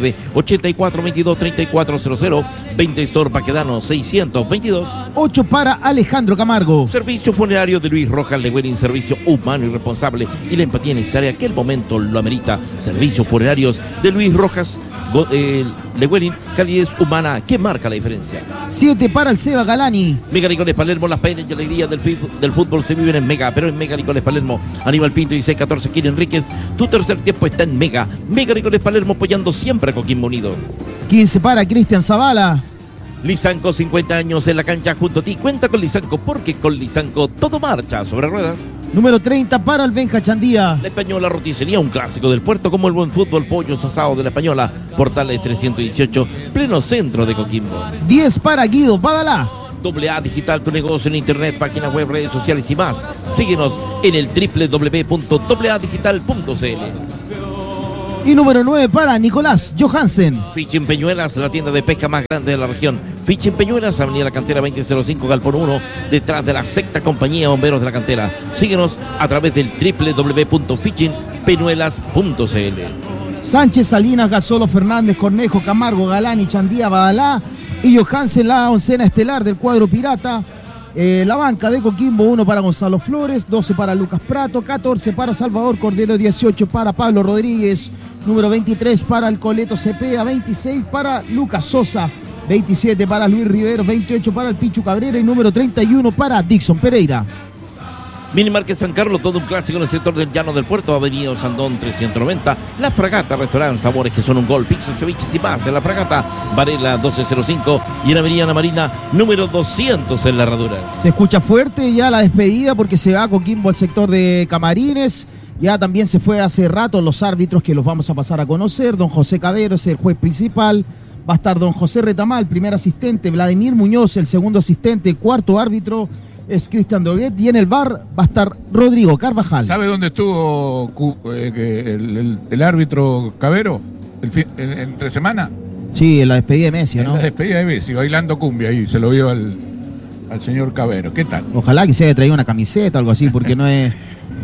569-8422-3400. 20 Store Baquedano 622. 8 para Alejandro Camargo. Servicio funerario de Luis Rojas Legüerin, servicio humano y responsable y la empatía necesaria que el momento ocasión lo amerita. Servicios funerarios de Luis Rojas, Lewelyn, calidez humana que marca la diferencia. 7 para el Seba Galani. Mega Licores Palermo, las penas y alegrías del fútbol se viven en Mega, pero en Mega Licores Palermo. Aníbal Pinto y 614 Kiri Enríquez. Tu tercer tiempo está en Mega. Mega Licores Palermo apoyando siempre a Coquimbo Unido. 15 para Cristian Zavala. Lisanco, 50 años en la cancha junto a ti. Cuenta con Lisanco porque con Lisanco todo marcha sobre ruedas. Número 30 para el Benja Chandía. La Española Roticería, un clásico del puerto como el buen fútbol, pollos asados de la Española. Portales 318, pleno centro de Coquimbo. 10 para Guido Badalá. AA Digital, tu negocio en internet, página web, redes sociales y más. Síguenos en el www.aadigital.cl. Y número 9 para Nicolás Johansen. Fishing Peñuelas, la tienda de pesca más grande de la región. Fishing Peñuelas, Avenida La Cantera 2005, Galpón 1, detrás de la sexta compañía de bomberos de la cantera. Síguenos a través del www.fishingpeñuelas.cl. Sánchez, Salinas, Gasolo, Fernández, Cornejo, Camargo, Galani, Chandía, Badalá y Johansen, la oncena estelar del cuadro pirata. La banca de Coquimbo, 1 para Gonzalo Flores, 12 para Lucas Prato, 14 para Salvador Cordero, 18 para Pablo Rodríguez, número 23 para el Coleto Cepeda, 26 para Lucas Sosa, 27 para Luis Rivero, 28 para el Pichu Cabrera y número 31 para Dixon Pereira. Minimarket San Carlos, todo un clásico en el sector del Llano del Puerto, Avenida Sandón 390. La Fragata, restaurante, sabores que son un gol, pizza, ceviches y más. En La Fragata, Varela 1205 y en Avenida Ana Marina, número 200 en La Herradura. Se escucha fuerte ya la despedida porque se va a Coquimbo al sector de Camarines. Ya también se fue hace rato los árbitros que los vamos a pasar a conocer. Don José Cabero es el juez principal. Va a estar don José Retamal, primer asistente. Vladimir Muñoz, el segundo asistente. Cuarto árbitro es Cristian Droguet y en el bar va a estar Rodrigo Carvajal. ¿Sabe dónde estuvo el árbitro Cabero entre semana? Sí, en la despedida de Messi, ¿no? En la despedida de Messi, bailando cumbia ahí, se lo vio al señor Cabero. ¿Qué tal? Ojalá que se haya traído una camiseta o algo así, porque no es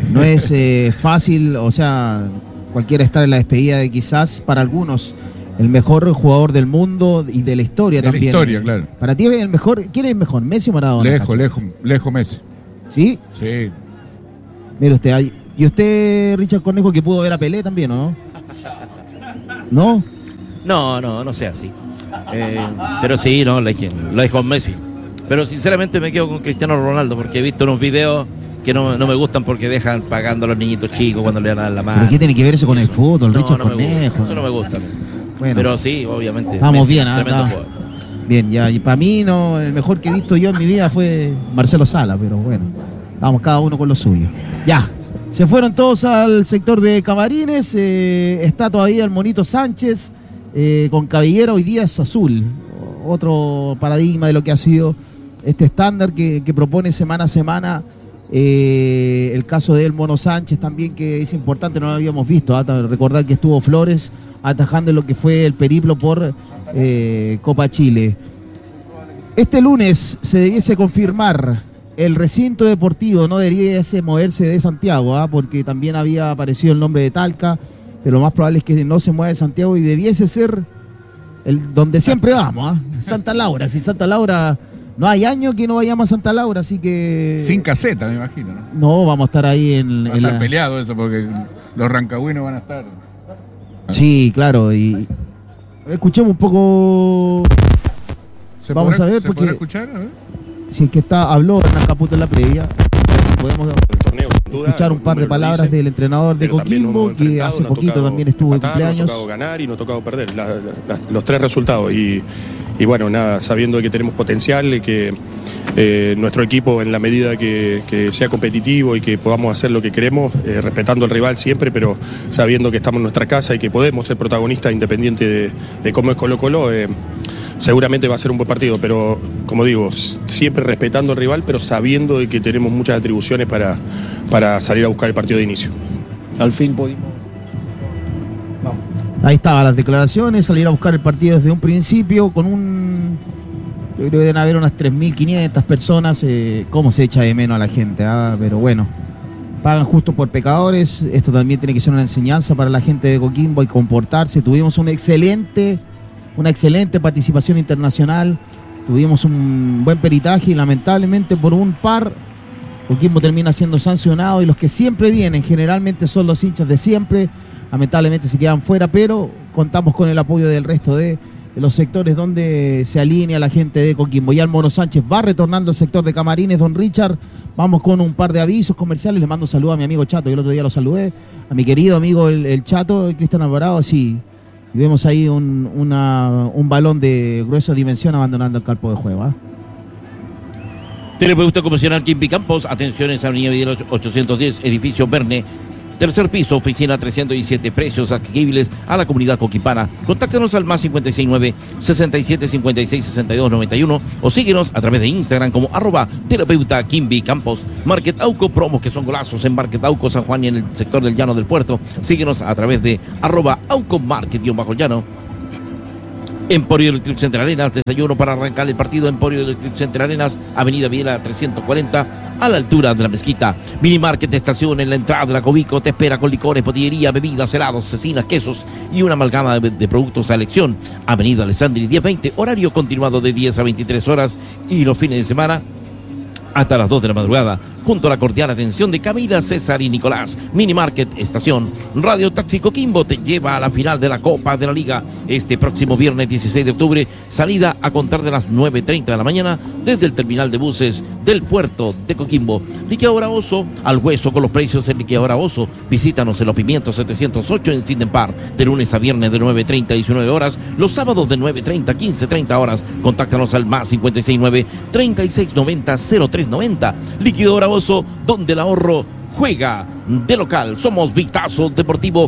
fácil, o sea, cualquiera estar en la despedida de quizás para algunos el mejor jugador del mundo y de la historia también. De la historia, claro. Para ti, el mejor, ¿quién es el mejor? ¿Messi o Maradona? Lejos Messi. ¿Sí? Sí. Mire usted, y usted, Richard Cornejo, que pudo ver a Pelé también, ¿o no? ¿No? No sea así. Pero sí, no, lo dejo con Messi. Pero sinceramente me quedo con Cristiano Ronaldo porque he visto unos videos que no me gustan porque dejan pagando a los niñitos chicos cuando le dan la mano. ¿Pero qué tiene que ver eso con el fútbol, Richard Cornejo? Eso no me gusta. Bueno, pero sí, obviamente. Vamos Messi, bien, bien, ya. Y para mí, no, el mejor que he visto yo en mi vida fue Marcelo Sala, pero bueno, vamos cada uno con lo suyo. Ya, se fueron todos al sector de Camarines. Está todavía el Monito Sánchez con cabellera, hoy día es azul. Otro paradigma de lo que ha sido este estándar que propone semana a semana. El caso del Mono Sánchez también, que es importante, no lo habíamos visto. Recordar que estuvo Flores atajando lo que fue el periplo por Copa Chile. Este lunes se debiese confirmar el recinto deportivo, no debiese moverse de Santiago, porque también había aparecido el nombre de Talca, pero lo más probable es que no se mueva de Santiago y debiese ser donde siempre vamos, Santa Laura. Si Santa Laura, no hay año que no vayamos a Santa Laura, así que... Sin caseta, me imagino, ¿no? No, vamos a estar ahí va a estar peleado eso, porque los rancagüinos van a estar... Sí, claro, y escuchemos un poco. Vamos a ver, porque ¿podrá escuchar? A ver. Si es que habló Hernán Caputo en la previa, si podemos escuchar un par de palabras del entrenador de Coquimbo, que hace poquito también estuvo de cumpleaños. Nos ha tocado ganar y nos ha tocado perder los tres resultados y bueno, nada, sabiendo que tenemos potencial y que nuestro equipo, en la medida que sea competitivo y que podamos hacer lo que queremos, respetando al rival siempre, pero sabiendo que estamos en nuestra casa y que podemos ser protagonistas independiente de cómo es Colo-Colo, seguramente va a ser un buen partido, pero como digo, siempre respetando al rival, pero sabiendo de que tenemos muchas atribuciones para salir a buscar el partido de inicio. Al fin pudimos. Ahí estaban las declaraciones, salir a buscar el partido desde un principio con yo creo que deben haber unas 3.500 personas. ¿Cómo se echa de menos a la gente? Pero bueno, pagan justo por pecadores. Esto también tiene que ser una enseñanza para la gente de Coquimbo y comportarse. Tuvimos una excelente participación internacional. Tuvimos un buen peritaje y lamentablemente por un par Coquimbo termina siendo sancionado y los que siempre vienen generalmente son los hinchas de siempre, lamentablemente se quedan fuera, pero contamos con el apoyo del resto de los sectores donde se alinea la gente de Coquimbo. Ya el Mono Sánchez va retornando al sector de camarines, don Richard. Vamos con un par de avisos comerciales. Le mando un saludo a mi amigo Chato, yo el otro día lo saludé, a mi querido amigo el Chato, Cristian Alvarado, sí. Y vemos ahí un balón de gruesa dimensión abandonando el campo de juego. Terapeuta ocupacional Kimby Campos, atenciones a Avenida Vidal 810, edificio Verne, tercer piso, oficina 317, precios asequibles a la comunidad coquipana. Contáctanos al más 569 67 56 62 91 o síguenos a través de Instagram como @terapeuta Kimby Campos. Market Auco, promos que son golazos en Market Auco San Juan y en el sector del Llano del Puerto. Síguenos a través de @Auco Market_Llano. Emporio Electric Center Arenas, desayuno para arrancar el partido. Emporio Electric Center Arenas, Avenida Viera 340, a la altura de la mezquita. Mini Market Estación en la entrada de la Cobico te espera con licores, botillería, bebidas, helados, cecinas, quesos y una amalgama de productos a elección. Avenida Alessandri 1020, horario continuado de 10 a 23 horas y los fines de semana hasta las 2 de la madrugada, junto a la cordial atención de Camila, César y Nicolás. Mini Market Estación. Radio Taxi Coquimbo te lleva a la final de la Copa de la Liga este próximo viernes 16 de octubre, salida a contar de las 9:30 de la mañana desde el terminal de buses del puerto de Coquimbo. Liquidadora Oso, al hueso con los precios en Liquidadora Oso. Visítanos en Los Pimientos 708 en Sidenpar, de lunes a viernes de 9:30 a 19 horas, los sábados de 9:30 a 15:30 horas. Contáctanos al más 569 3690 0390. Liquidadora Oso, donde el ahorro juega de local. Somos Vistazo Deportivo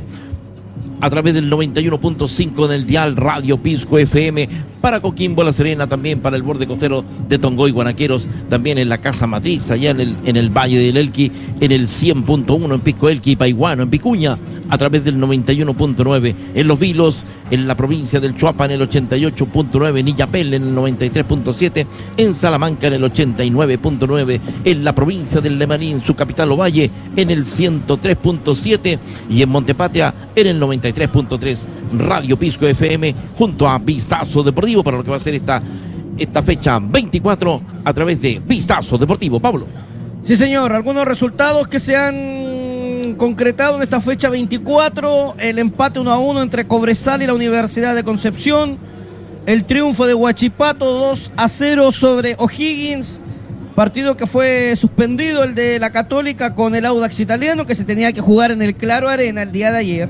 a través del 91.5 del dial Radio Pisco FM para Coquimbo, La Serena, también para el borde costero de Tongoy, Guanaqueros, también en la Casa Matriz, allá en el Valle del Elqui, en el 100.1 en Pisco Elqui y Paiguano, en Picuña, a través del 91.9, en Los Vilos, en la provincia del Chuapa, en el 88.9, en Illapel, en el 93.7, en Salamanca, en el 89.9, en la provincia del Lemarín, su capital Ovalle, en el 103.7 y en Montepatria, en el 93.3, Radio Pisco FM, junto a Vistazo Deportivo, para lo que va a ser esta fecha 24 a través de Vistazo Deportivo. Pablo. Sí, señor, algunos resultados que se han concretado en esta fecha 24, el empate 1-1 entre Cobresal y la Universidad de Concepción, el triunfo de Huachipato 2-0 sobre O'Higgins, partido que fue suspendido, el de la Católica con el Audax Italiano, que se tenía que jugar en el Claro Arena el día de ayer.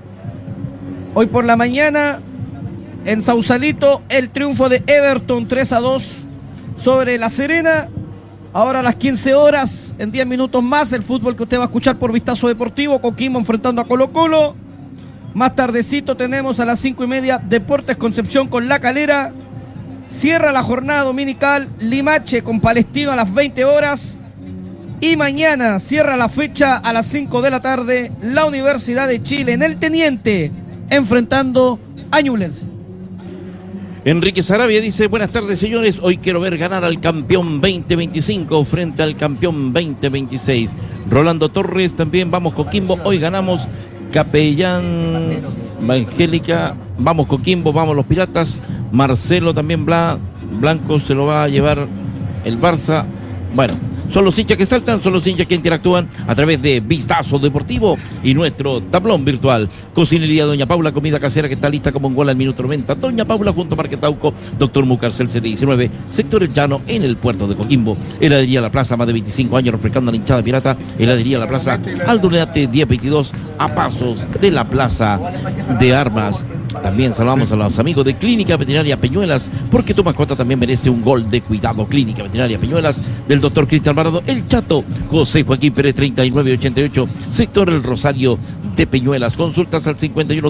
Hoy por la mañana, en Sausalito, el triunfo de Everton 3-2 sobre La Serena. Ahora a las 15 horas, en 10 minutos más, el fútbol que usted va a escuchar por Vistazo Deportivo, Coquimbo enfrentando a Colo-Colo. Más tardecito tenemos a las 5:30 Deportes Concepción con La Calera. Cierra la jornada dominical Limache con Palestino a las 20 horas. Y mañana cierra la fecha a las 5 de la tarde la Universidad de Chile en el Teniente, enfrentando a Ñublense. Enrique Sarabia dice: buenas tardes, señores, hoy quiero ver ganar al campeón 2025 frente al campeón 2026. Rolando Torres también, vamos Coquimbo, hoy ganamos. Capellán Evangélica, vamos Coquimbo, vamos los Piratas. Marcelo también, Blanco se lo va a llevar el Barça. Bueno, son los hinchas que saltan, son los hinchas que interactúan a través de Vistazo Deportivo y nuestro tablón virtual. Cocinería Doña Paula, comida casera que está lista como un gol al minuto 90. Doña Paula junto a Marquetauco, Doctor Mucarcel 719, sector El Llano en el puerto de Coquimbo. Heladería La Plaza, más de 25 años refrescando a la hinchada pirata. Heladería La Plaza, Alduneate 1022, a pasos de la Plaza de Armas. También saludamos a los amigos de Clínica Veterinaria Peñuelas, porque tu mascota también merece un gol de cuidado. Clínica Veterinaria Peñuelas, del doctor Cristian Alvarado, El Chato, José Joaquín Pérez 3988, sector El Rosario de Peñuelas. Consultas al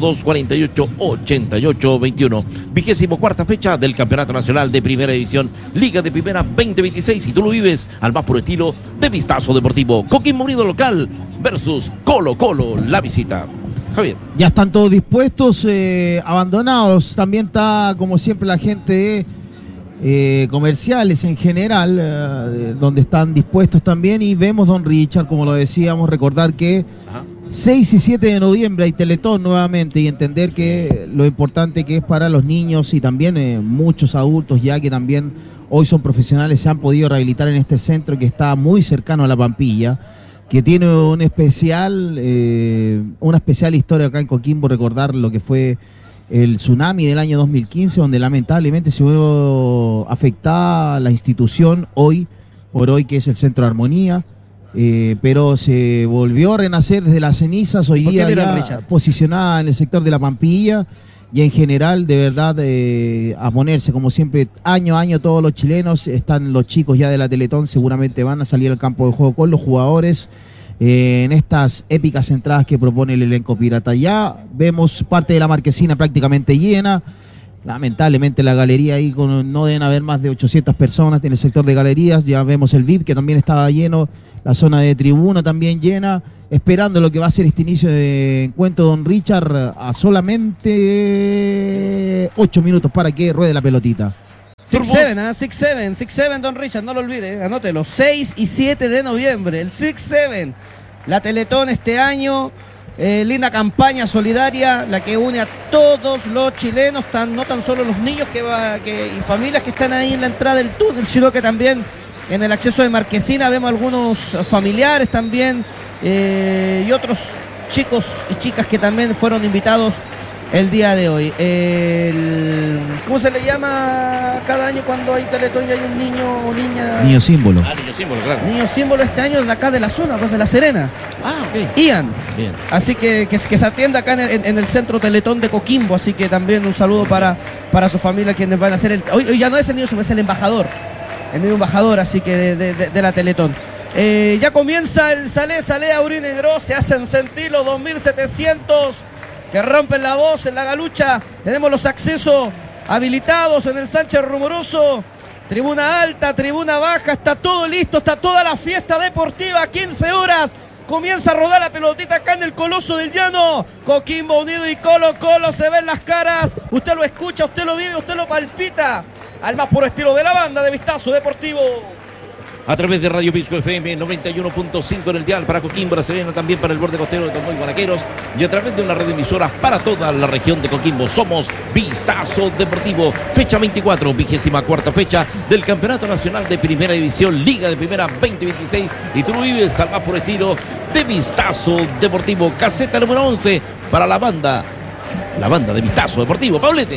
512488821. 24ª fecha del Campeonato Nacional de Primera División, Liga de Primera 2026. Y tú lo vives al más puro estilo de Vistazo Deportivo. Coquimbo Unido local versus Colo-Colo la visita. Javier. Ya están todos dispuestos, abandonados. También está, como siempre, la gente comerciales en general, donde están dispuestos también. Y vemos, don Richard, como lo decíamos, recordar que 6 y 7 de noviembre hay Teletón nuevamente, y entender que lo importante que es para los niños y también muchos adultos ya que también hoy son profesionales, se han podido rehabilitar en este centro que está muy cercano a La Pampilla, que tiene una especial historia acá en Coquimbo. Recordar lo que fue el tsunami del año 2015, donde lamentablemente se vio afectada la institución hoy por hoy, que es el Centro de Armonía. Pero se volvió a renacer desde las cenizas, hoy día ya posicionada en el sector de La Pampilla, y en general, de verdad, a ponerse como siempre, año a año todos los chilenos. Están los chicos ya de la Teletón, seguramente van a salir al campo de juego con los jugadores en estas épicas entradas que propone el elenco pirata. Ya vemos parte de la marquesina prácticamente llena. Lamentablemente la galería ahí no deben haber más de 800 personas en el sector de galerías. Ya vemos el VIP, que también estaba lleno. La zona de tribuna también llena, esperando lo que va a ser este inicio de encuentro, don Richard, a solamente 8 minutos para que ruede la pelotita. 6-7, don Richard, no lo olvide, anótelo, 6 y 7 de noviembre, el 6-7, la Teletón este año, linda campaña solidaria, la que une a todos los chilenos, no tan solo los niños y familias que están ahí en la entrada del túnel, sino que también en el acceso de marquesina vemos algunos familiares también y otros chicos y chicas que también fueron invitados el día de hoy. ¿Cómo se le llama cada año cuando hay Teletón y hay un niño o niña? Niño símbolo. Niño símbolo, claro. Niño símbolo este año es de acá de la zona, pues de La Serena. Ok. Ian. Bien. Así que se atiende acá en el centro Teletón de Coquimbo, así que también un saludo para su familia, quienes van a hacer hoy ya no es el niño, sino es el embajador. El nuevo embajador, así que de la Teletón. Ya comienza el Salé Aurinegro, se hacen sentir los 2700 que rompen la voz en la galucha. Tenemos los accesos habilitados en el Sánchez Rumoroso. Tribuna alta, tribuna baja, está todo listo, está toda la fiesta deportiva. 15 horas, comienza a rodar la pelotita acá en el Coloso del Llano. Coquimbo Unido y Colo Colo, se ven las caras. Usted lo escucha, usted lo vive, usted lo palpita. Al más puro estilo de la banda de Vistazo Deportivo. A través de Radio Pisco FM 91.5 en el dial para Coquimbo, La Serena, también para el borde costero de Tomoy, Guanaqueros, y a través de una red de emisoras para toda la región de Coquimbo. Somos Vistazo Deportivo, fecha 24, 24ª fecha del Campeonato Nacional de Primera División, Liga de Primera 2026, y tú lo vives al más puro estilo de Vistazo Deportivo. Caseta número 11 para la banda de Vistazo Deportivo. Paulete.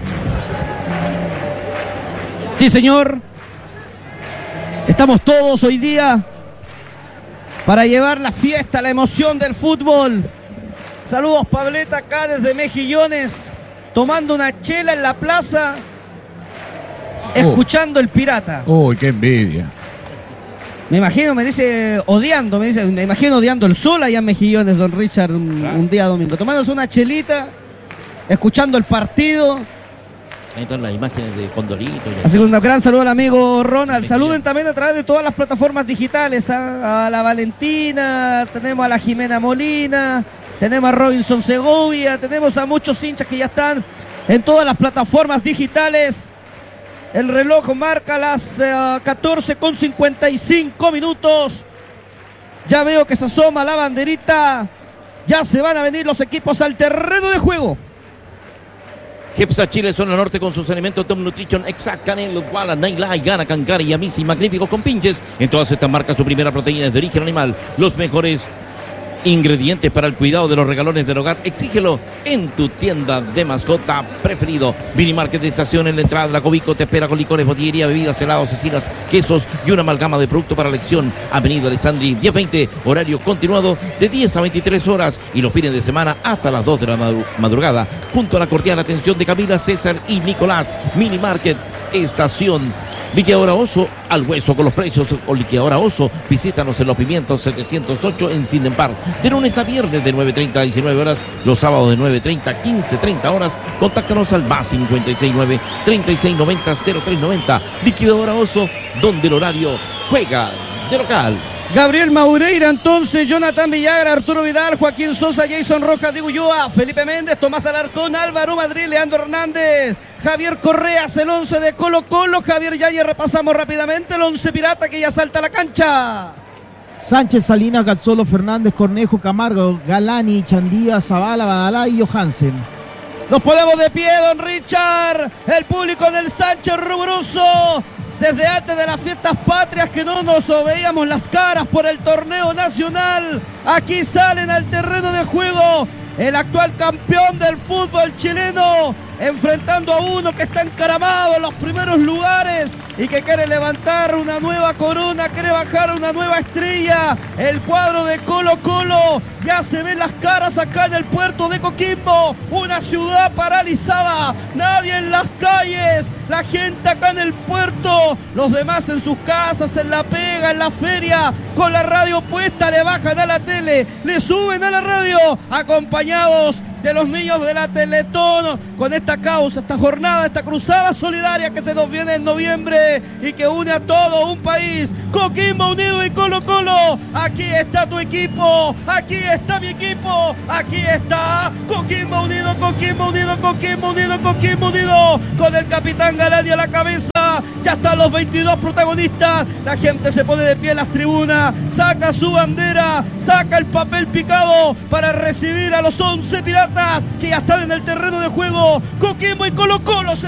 Sí, señor. Estamos todos hoy día para llevar la fiesta, la emoción del fútbol. Saludos, Pableta, acá desde Mejillones, tomando una chela en la plaza, escuchando el Pirata. Uy, qué envidia. Me imagino, me imagino odiando el sol allá en Mejillones, don Richard, un día domingo, tomándose una chelita, escuchando el partido. Ahí están las imágenes de Condorito. Así que un gran saludo al amigo Ronald. Saluden también a través de todas las plataformas digitales. A la Valentina, tenemos a la Jimena Molina, tenemos a Robinson Segovia, tenemos a muchos hinchas que ya están en todas las plataformas digitales. El reloj marca las 14:55 minutos. Ya veo que se asoma la banderita. Ya se van a venir los equipos al terreno de juego. Gepsa Chile, zona norte, con sus alimentos Tom Nutrition, Exact, Canelo, Guala, Naila, Gana, Cancari y Amisi, magníficos con pinches. En todas estas marcas, su primera proteína es de origen animal. Los mejores ingredientes para el cuidado de los regalones del hogar, exígelo en tu tienda de mascota preferido. Mini Market de Estación, en la entrada de la Cobico te espera con licores, botillería, bebidas, helados, cecinas, quesos y una amalgama de producto para elección. Avenida Alessandri 1020, horario continuado de 10 a 23 horas y los fines de semana hasta las 2 de la madrugada, junto a la cordial atención de Camila, César y Nicolás. Mini Market Estación. Liquidadora Oso, al hueso con los precios. O Liquidadora Oso, visítanos en Los Pimientos 708 en Sinden Park, de lunes a viernes de 9:30 a 19 horas, los sábados de 9:30 a 15:30 horas. Contáctanos al más 569 3690 0390. Liquidadora Oso, donde el horario juega de local. Gabriel Maureira, entonces, Jonathan Villagra, Arturo Vidal, Joaquín Sosa, Jason Rojas, Diego Ulloa, Felipe Méndez, Tomás Alarcón, Álvaro Madrid, Leandro Hernández, Javier Correas, el 11 de Colo Colo, Javier Yaye. Repasamos rápidamente el 11 pirata que ya salta a la cancha. Sánchez, Salinas, Gazzolo, Fernández, Cornejo, Camargo, Galani, Chandía, Zavala, Badalá y Johansen. Nos ponemos de pie, don Richard. El público del Sánchez rubroso. Desde antes de las fiestas patrias que no nos veíamos las caras por el torneo nacional. Aquí salen al terreno de juego el actual campeón del fútbol chileno, enfrentando a uno que está encaramado en los primeros lugares y que quiere levantar una nueva corona, quiere bajar una nueva estrella. El cuadro de Colo-Colo, ya se ven las caras acá en el puerto de Coquimbo, una ciudad paralizada, nadie en las calles, la gente acá en el puerto, los demás en sus casas, en la pega, en la feria, con la radio puesta, le bajan a la tele, le suben a la radio, acompañados de los niños de la Teletón, con esta causa, esta jornada, esta cruzada solidaria que se nos viene en noviembre y que une a todo un país. Coquimbo Unido y Colo-Colo, aquí está tu equipo, aquí está mi equipo, aquí está Coquimbo Unido, Coquimbo Unido, Coquimbo Unido, Coquimbo Unido, con el capitán Galani a la cabeza. Ya están los 22 protagonistas, la gente se pone de pie en las tribunas, saca su bandera, saca el papel picado para recibir a los 11 piratas que ya están en el terreno de juego. Coquimbo y Colo-Colo se